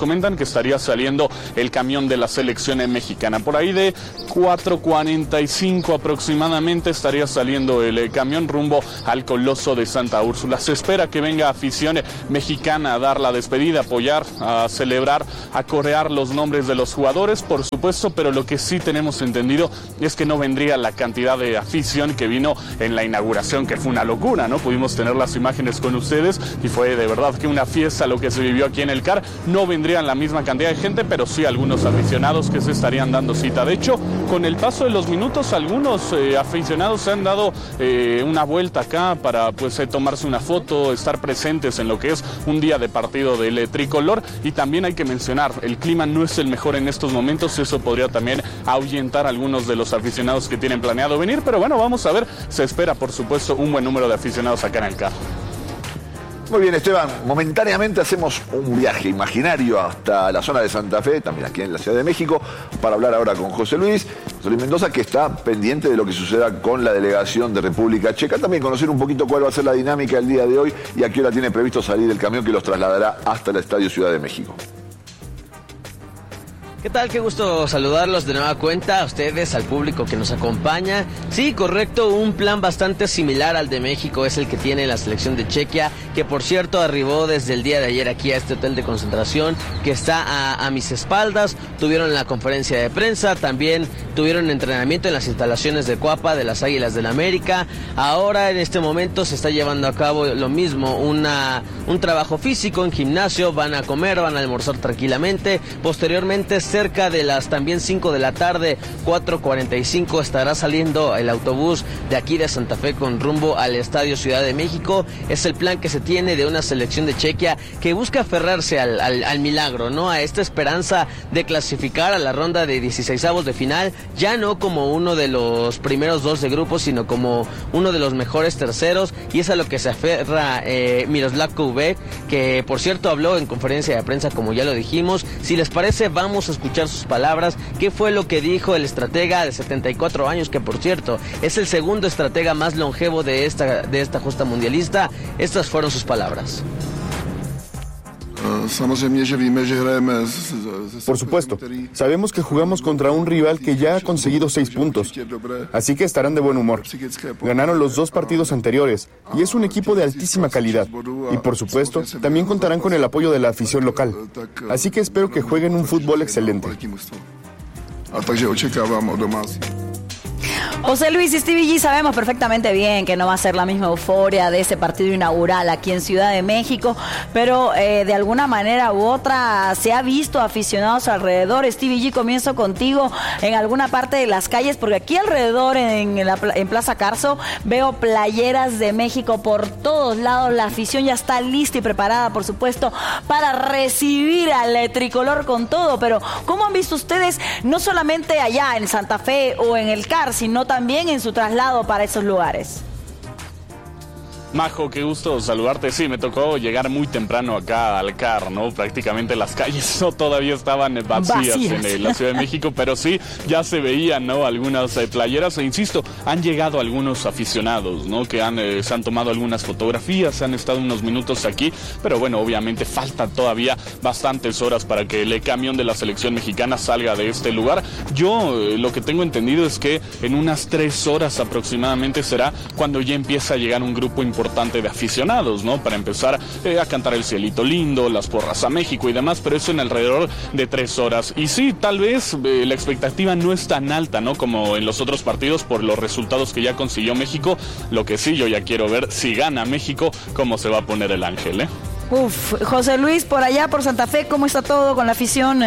estaría saliendo el camión de la selección mexicana. Por ahí de cuatro cuarenta y cinco aproximadamente estaría saliendo el eh, camión rumbo al Coloso de Santa Úrsula. Se espera que venga afición mexicana a dar la despedida, a apoyar, a celebrar, a corear los nombres de los jugadores, por supuesto, pero lo que sí tenemos entendido es que no vendría la cantidad de afición que vino en la inauguración, que fue una locura, ¿no? Pudimos tener las imágenes con ustedes y fue de verdad que una fiesta lo que se vivió aquí en el C A R. No vendrían la misma cantidad de gente, pero sí algunos aficionados que se estarían dando cita. De hecho, con el paso de los minutos, algunos eh, aficionados se han dado eh, una vuelta acá para pues eh, tomarse una foto, estar presentes en lo que es un día de partido del eh, tricolor. Y también hay que mencionar, el clima no es el mejor en estos momentos, eso podría también ahuyentar a algunos de los aficionados que tienen planeado venir, pero bueno, vamos a ver, se espera por supuesto un buen número de aficionados acá en el C A R. Muy bien, Esteban, momentáneamente hacemos un viaje imaginario hasta la zona de Santa Fe, también aquí en la Ciudad de México, para hablar ahora con José Luis, José Luis Mendoza, que está pendiente de lo que suceda con la delegación de República Checa, también conocer un poquito cuál va a ser la dinámica el día de hoy y a qué hora tiene previsto salir el camión que los trasladará hasta el Estadio Ciudad de México. ¿Qué tal? Qué gusto saludarlos de nueva cuenta, a ustedes, al público que nos acompaña. Sí, correcto, un plan bastante similar al de México es el que tiene la selección de Chequia, que por cierto arribó desde el día de ayer aquí a este hotel de concentración que está a, a mis espaldas. Tuvieron la conferencia de prensa, también tuvieron entrenamiento en las instalaciones de Cuapa de las Águilas del América. Ahora en este momento se está llevando a cabo lo mismo, una, un trabajo físico en gimnasio, van a comer, van a almorzar tranquilamente. Posteriormente, cerca de las también cinco de la tarde, cuatro cuarenta y cinco, estará saliendo el autobús de aquí de Santa Fe con rumbo al Estadio Ciudad de México. Es el plan que se tiene de una selección de Chequia que busca aferrarse al, al, al milagro, ¿no? A esta esperanza de clasificar a la ronda de dieciseisavos de final, ya no como uno de los primeros dos de grupo, sino como uno de los mejores terceros, y es a lo que se aferra eh, Miroslav Koubek, que por cierto habló en conferencia de prensa, como ya lo dijimos. Si les parece, vamos a escuchar sus palabras. ¿Qué fue lo que dijo el estratega de setenta y cuatro años, que por cierto es el segundo estratega más longevo de esta, de esta justa mundialista? Estas fueron sus palabras. Por supuesto, sabemos que jugamos contra un rival que ya ha conseguido seis puntos, así que estarán de buen humor. Ganaron los dos partidos anteriores y es un equipo de altísima calidad. Y por supuesto, también contarán con el apoyo de la afición local. Así que espero que jueguen un fútbol excelente. José Luis y Stevie G, sabemos perfectamente bien que no va a ser la misma euforia de ese partido inaugural aquí en Ciudad de México, pero eh, de alguna manera u otra se ha visto aficionados alrededor. Stevie G, comienzo contigo, en alguna parte de las calles, porque aquí alrededor en, la, en Plaza Carso veo playeras de México por todos lados. La afición ya está lista y preparada, por supuesto, para recibir al tricolor con todo. Pero ¿cómo han visto ustedes, no solamente allá en Santa Fe o en el C A R, sino también en su traslado para esos lugares? Majo, qué gusto saludarte. Sí, me tocó llegar muy temprano acá al C A R, ¿no? Prácticamente las calles no todavía estaban vacías, vacías. en eh, la Ciudad de México, pero sí, ya se veían, ¿no? Algunas eh, playeras, e insisto, han llegado algunos aficionados, ¿no? Que han, eh, se han tomado algunas fotografías, han estado unos minutos aquí, pero bueno, obviamente faltan todavía bastantes horas para que el camión de la selección mexicana salga de este lugar. Yo eh, lo que tengo entendido es que en unas tres horas aproximadamente será cuando ya empieza a llegar un grupo importante importante de aficionados, ¿no? Para empezar eh, a cantar El Cielito Lindo, las porras a México y demás, pero eso en alrededor de tres horas. Y sí, tal vez eh, la expectativa no es tan alta, ¿no? Como en los otros partidos por los resultados que ya consiguió México. Lo que sí, yo ya quiero ver si gana México, cómo se va a poner el ángel, ¿eh? Uf, José Luis, por allá, por Santa Fe, ¿cómo está todo con la afición?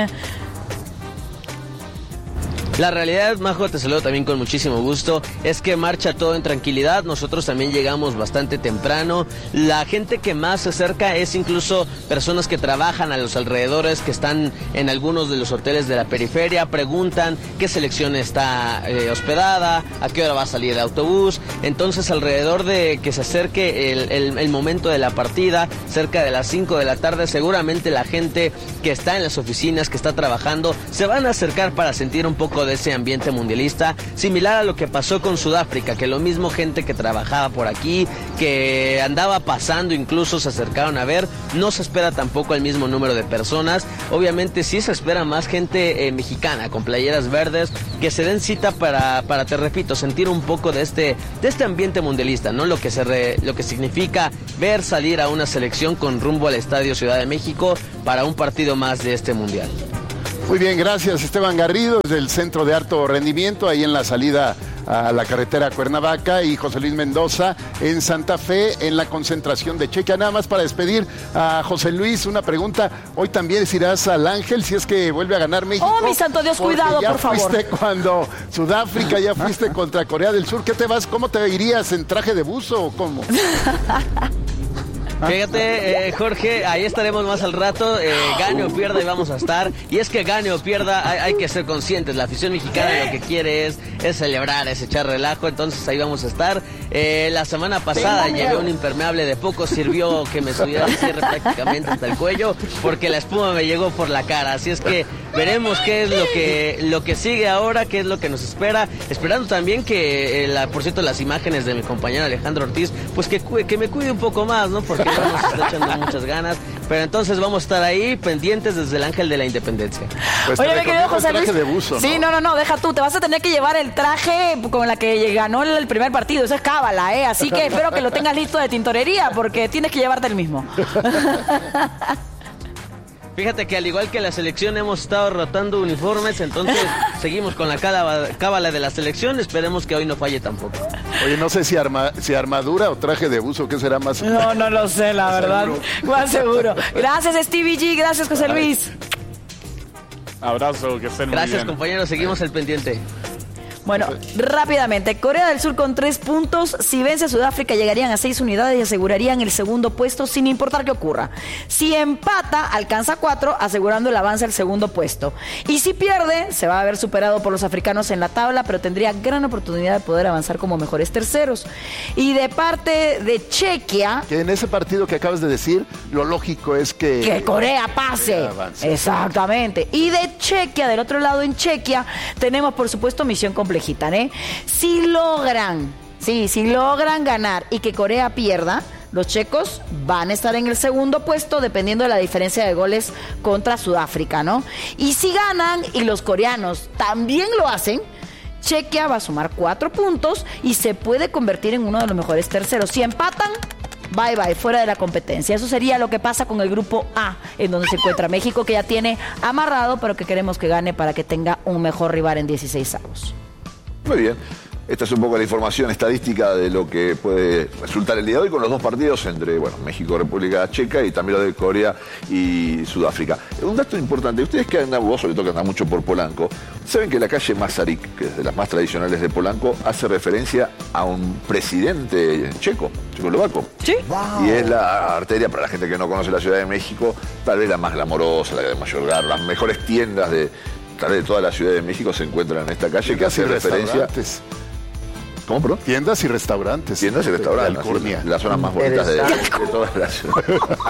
La realidad, Majo, te saludo también con muchísimo gusto, es que marcha todo en tranquilidad. Nosotros también llegamos bastante temprano. La gente que más se acerca es incluso personas que trabajan a los alrededores, que están en algunos de los hoteles de la periferia, preguntan qué selección está eh, hospedada, a qué hora va a salir el autobús. Entonces, alrededor de que se acerque el, el, el momento de la partida, cerca de las cinco de la tarde, seguramente la gente que está en las oficinas, que está trabajando, se van a acercar para sentir un poco poco de ese ambiente mundialista, similar a lo que pasó con Sudáfrica, que lo mismo gente que trabajaba por aquí, que andaba pasando, incluso se acercaron a ver. No se espera tampoco el mismo número de personas. Obviamente sí se espera más gente eh, mexicana con playeras verdes que se den cita para, para te repito, sentir un poco de este, de este ambiente mundialista, ¿no? Lo que se re, lo que significa ver salir a una selección con rumbo al Estadio Ciudad de México para un partido más de este mundial. Muy bien, gracias Esteban Garrido, desde el Centro de Alto Rendimiento, ahí en la salida a la carretera Cuernavaca, y José Luis Mendoza en Santa Fe, en la concentración de Chequia. Nada más para despedir a José Luis, una pregunta: hoy también irás al Ángel si es que vuelve a ganar México. Oh, mi santo Dios, cuidado, por favor. Ya fuiste cuando Sudáfrica, ya fuiste contra Corea del Sur. ¿Qué te vas? ¿Cómo te irías? ¿En traje de buzo o cómo? Fíjate, eh, Jorge, ahí estaremos más al rato, eh, gane o pierda y vamos a estar. Y es que gane o pierda, hay, hay que ser conscientes. La afición mexicana lo que quiere es, es celebrar, es echar relajo, entonces ahí vamos a estar. Eh, la semana pasada llevé un impermeable, de poco sirvió que me subiera el cierre prácticamente hasta el cuello, porque la espuma me llegó por la cara. Así es que veremos qué es lo que, lo que sigue ahora, qué es lo que nos espera. Esperando también que, eh, la, por cierto, las imágenes de mi compañero Alejandro Ortiz, pues que, que me cuide un poco más, ¿no? Porque nos está echando muchas ganas, pero entonces vamos a estar ahí pendientes desde el Ángel de la Independencia. Pues oye, mi querido José Luis, de buzo, ¿no? Sí, no, no, no, deja tú, te vas a tener que llevar el traje con la que ganó el primer partido, eso es cábala, ¿eh? Así que espero que lo tengas listo de tintorería, porque tienes que llevarte el mismo. Fíjate que al igual que la selección hemos estado rotando uniformes, entonces seguimos con la cábala de la selección, esperemos que hoy no falle tampoco. Oye, no sé si, arma, si armadura o traje de buzo, ¿qué será más? No, no lo sé, la verdad. Más seguro. Gracias, Stevie G, gracias, José Luis. Abrazo, que estén muy Gracias, bien. compañeros, seguimos el pendiente. Bueno, rápidamente, Corea del Sur con tres puntos. Si vence a Sudáfrica llegarían a seis unidades y asegurarían el segundo puesto sin importar qué ocurra. Si empata, alcanza cuatro, asegurando el avance al segundo puesto. Y si pierde, se va a ver superado por los africanos en la tabla, pero tendría gran oportunidad de poder avanzar como mejores terceros. Y de parte de Chequia... Que en ese partido que acabas de decir, lo lógico es que... Que Corea pase. Corea Exactamente. Y de Chequia, del otro lado en Chequia, tenemos por supuesto misión completa. ¿eh? Si logran, sí, si logran ganar y que Corea pierda, los checos van a estar en el segundo puesto dependiendo de la diferencia de goles contra Sudáfrica, ¿no? Y si ganan y los coreanos también lo hacen, Chequia va a sumar cuatro puntos y se puede convertir en uno de los mejores terceros. Si empatan, bye bye, fuera de la competencia. Eso sería lo que pasa con el grupo A, en donde se encuentra México, que ya tiene amarrado, pero que queremos que gane para que tenga un mejor rival en dieciséis avos. Muy bien. Esta es un poco la información estadística de lo que puede resultar el día de hoy con los dos partidos entre, bueno, México, República Checa, y también lo de Corea y Sudáfrica. Un dato importante, ustedes que andan, vos sobre todo que andan mucho por Polanco, saben que la calle Masaryk, que es de las más tradicionales de Polanco, hace referencia a un presidente checo, checoslovaco. Sí. Wow. Y es la arteria, para la gente que no conoce la Ciudad de México, tal vez la más glamorosa, la de mayor garra, las mejores tiendas de, tal vez de toda la Ciudad de México se encuentran en esta calle, que hace referencia... ¿Cómo, bro? Tiendas y restaurantes. Tiendas y restaurantes. Las, las zonas más bonitas de, de toda la ciudad.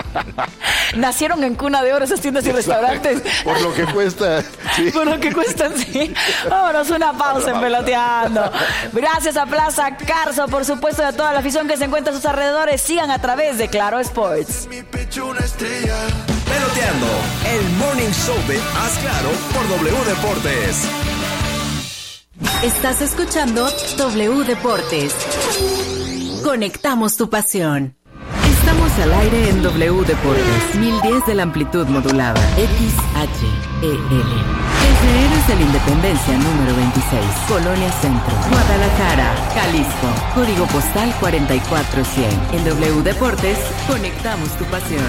Nacieron en cuna de oro esas tiendas y restaurantes. Por lo que cuesta. Sí. Por lo que cuestan, sí. Vámonos, una pausa en Peloteando. Gracias a Plaza Carso, por supuesto, y a toda la afición que se encuentra a sus alrededores. Sigan a través de Claro Sports. Peloteando, el morning show de Haz Claro por W Deportes. Estás escuchando W Deportes. Conectamos tu pasión. Estamos al aire en W Deportes. mil diez de la amplitud modulada. X H E L. Desde Héroes de la Independencia número veintiséis. Colonia Centro. Guadalajara, Jalisco. Código postal cuarenta y cuatro cien. En W Deportes, conectamos tu pasión.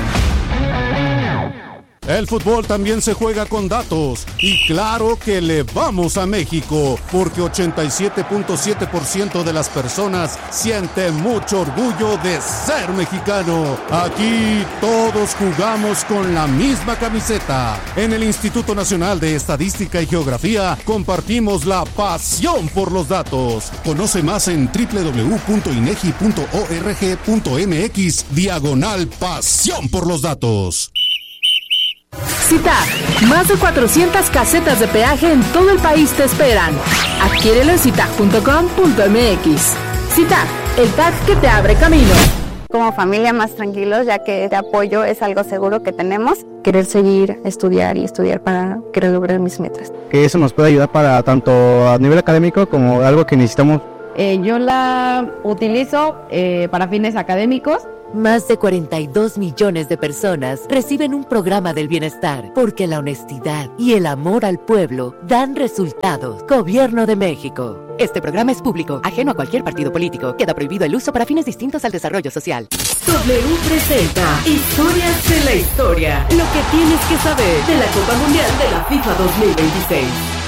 El fútbol también se juega con datos y claro que le vamos a México porque ochenta y siete punto siete por ciento de las personas sienten mucho orgullo de ser mexicano. Aquí todos jugamos con la misma camiseta. En el Instituto Nacional de Estadística y Geografía compartimos la pasión por los datos. Conoce más en doble u doble u doble u punto inegi punto org punto m x diagonal pasión por los datos. Citag, más de cuatrocientas casetas de peaje en todo el país te esperan. Adquiérelo en citag punto com punto m x. Citag, el tag que te abre camino. Como familia más tranquilos, ya que este apoyo es algo seguro que tenemos. Querer seguir, estudiar y estudiar para querer lograr mis metas. Que eso nos puede ayudar para tanto a nivel académico como algo que necesitamos. Eh, yo la utilizo eh, para fines académicos. Más de cuarenta y dos millones de personas reciben un programa del bienestar porque la honestidad y el amor al pueblo dan resultados. Gobierno de México. Este programa es público, ajeno a cualquier partido político. Queda prohibido el uso para fines distintos al desarrollo social. W presenta Historias de la Historia. Lo que tienes que saber de la Copa Mundial de la FIFA dos mil veintiséis.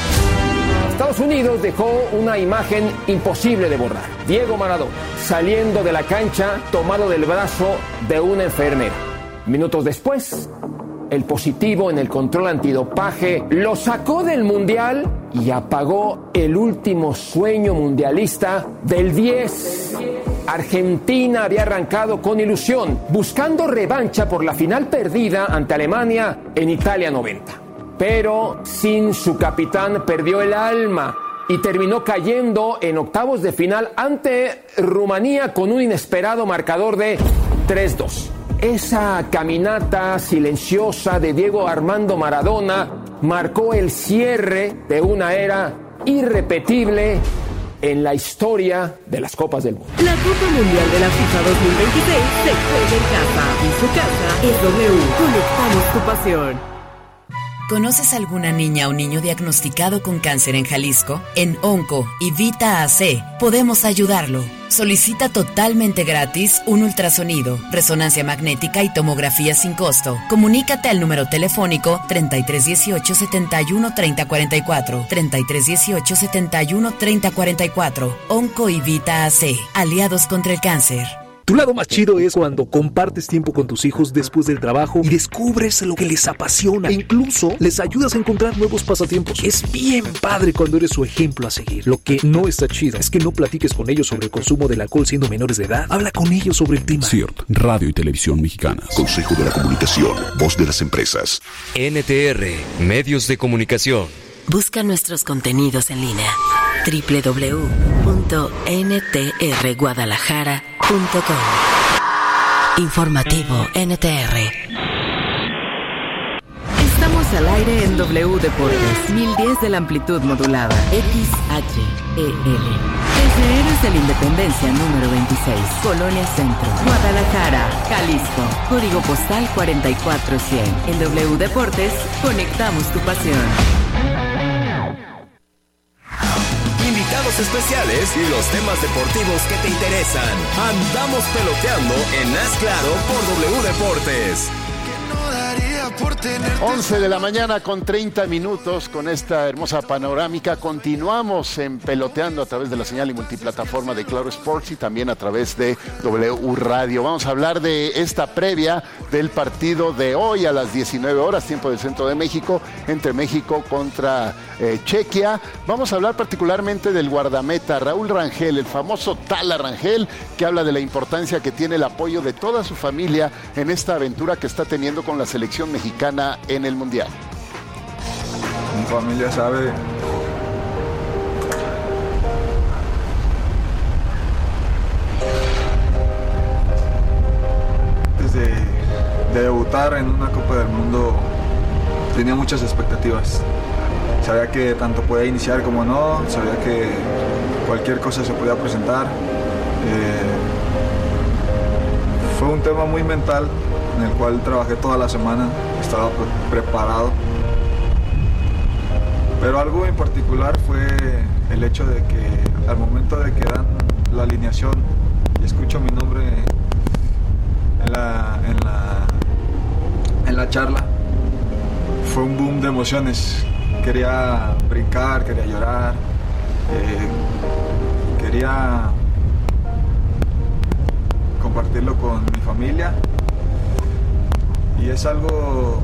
Estados Unidos dejó una imagen imposible de borrar. Diego Maradona saliendo de la cancha tomado del brazo de una enfermera. Minutos después, el positivo en el control antidopaje lo sacó del Mundial y apagó el último sueño mundialista del diez. Argentina había arrancado con ilusión, buscando revancha por la final perdida ante Alemania en Italia noventa. Pero sin su capitán perdió el alma y terminó cayendo en octavos de final ante Rumanía con un inesperado marcador de tres dos. Esa caminata silenciosa de Diego Armando Maradona marcó el cierre de una era irrepetible en la historia de las Copas del Mundo. La Copa Mundial de la FIFA dos mil veintiséis se juega en casa y su casa es W. Conectamos tu pasión. ¿Conoces alguna niña o niño diagnosticado con cáncer en Jalisco? En Onco y Vita A C podemos ayudarlo. Solicita totalmente gratis un ultrasonido, resonancia magnética y tomografía sin costo. Comunícate al número telefónico treinta y tres dieciocho setenta y uno treinta cuarenta y cuatro, treinta y tres dieciocho setenta y uno treinta cuarenta y cuatro. Onco y Vita A C, aliados contra el cáncer. Tu lado más chido es cuando compartes tiempo con tus hijos después del trabajo y descubres lo que les apasiona e incluso les ayudas a encontrar nuevos pasatiempos. Es bien padre cuando eres su ejemplo a seguir. Lo que no está chido es que no platiques con ellos sobre el consumo del alcohol siendo menores de edad. Habla con ellos sobre el tema. C I R T, Radio y Televisión Mexicanas. Consejo de la Comunicación, voz de las empresas. N T R, Medios de Comunicación. Busca nuestros contenidos en línea. doble u doble u doble u punto n t r guadalajara punto com. Informativo N T R. Estamos al aire en W Deportes, mil diez de la amplitud modulada, X H E L. Desde Héroes de la Independencia número veintiséis, Colonia Centro, Guadalajara, Jalisco. Código postal cuarenta y cuatro cien. En W Deportes, conectamos tu pasión. Invitados especiales y los temas deportivos que te interesan. Andamos peloteando en Haz Claro por W Deportes. once de la mañana con treinta minutos con esta hermosa panorámica. Continuamos en Peloteando a través de la señal y multiplataforma de Claro Sports y también a través de W Radio. Vamos a hablar de esta previa del partido de hoy a las diecinueve horas, tiempo del centro de México, entre México contra eh, Chequia. Vamos a hablar particularmente del guardameta Raúl Rangel, el famoso Tala Rangel, que habla de la importancia que tiene el apoyo de toda su familia en esta aventura que está teniendo con la selección mexicana en el Mundial. Mi familia sabe desde de debutar en una Copa del Mundo tenía muchas expectativas. Sabía que tanto podía iniciar como no, sabía que cualquier cosa se podía presentar. Eh, fue un tema muy mental en el cual trabajé toda la semana, estaba preparado. Pero algo en particular fue el hecho de que al momento de que dan la alineación y escucho mi nombre en la, en la, en la charla, fue un boom de emociones. Quería brincar, quería llorar, eh, quería compartirlo con mi familia. Y es algo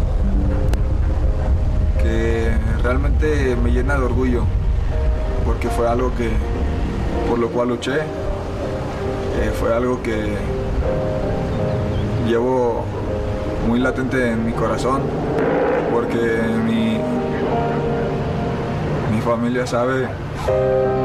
que realmente me llena de orgullo, porque fue algo que, por lo cual luché, eh, fue algo que llevo muy latente en mi corazón. porque mi, mi familia sabe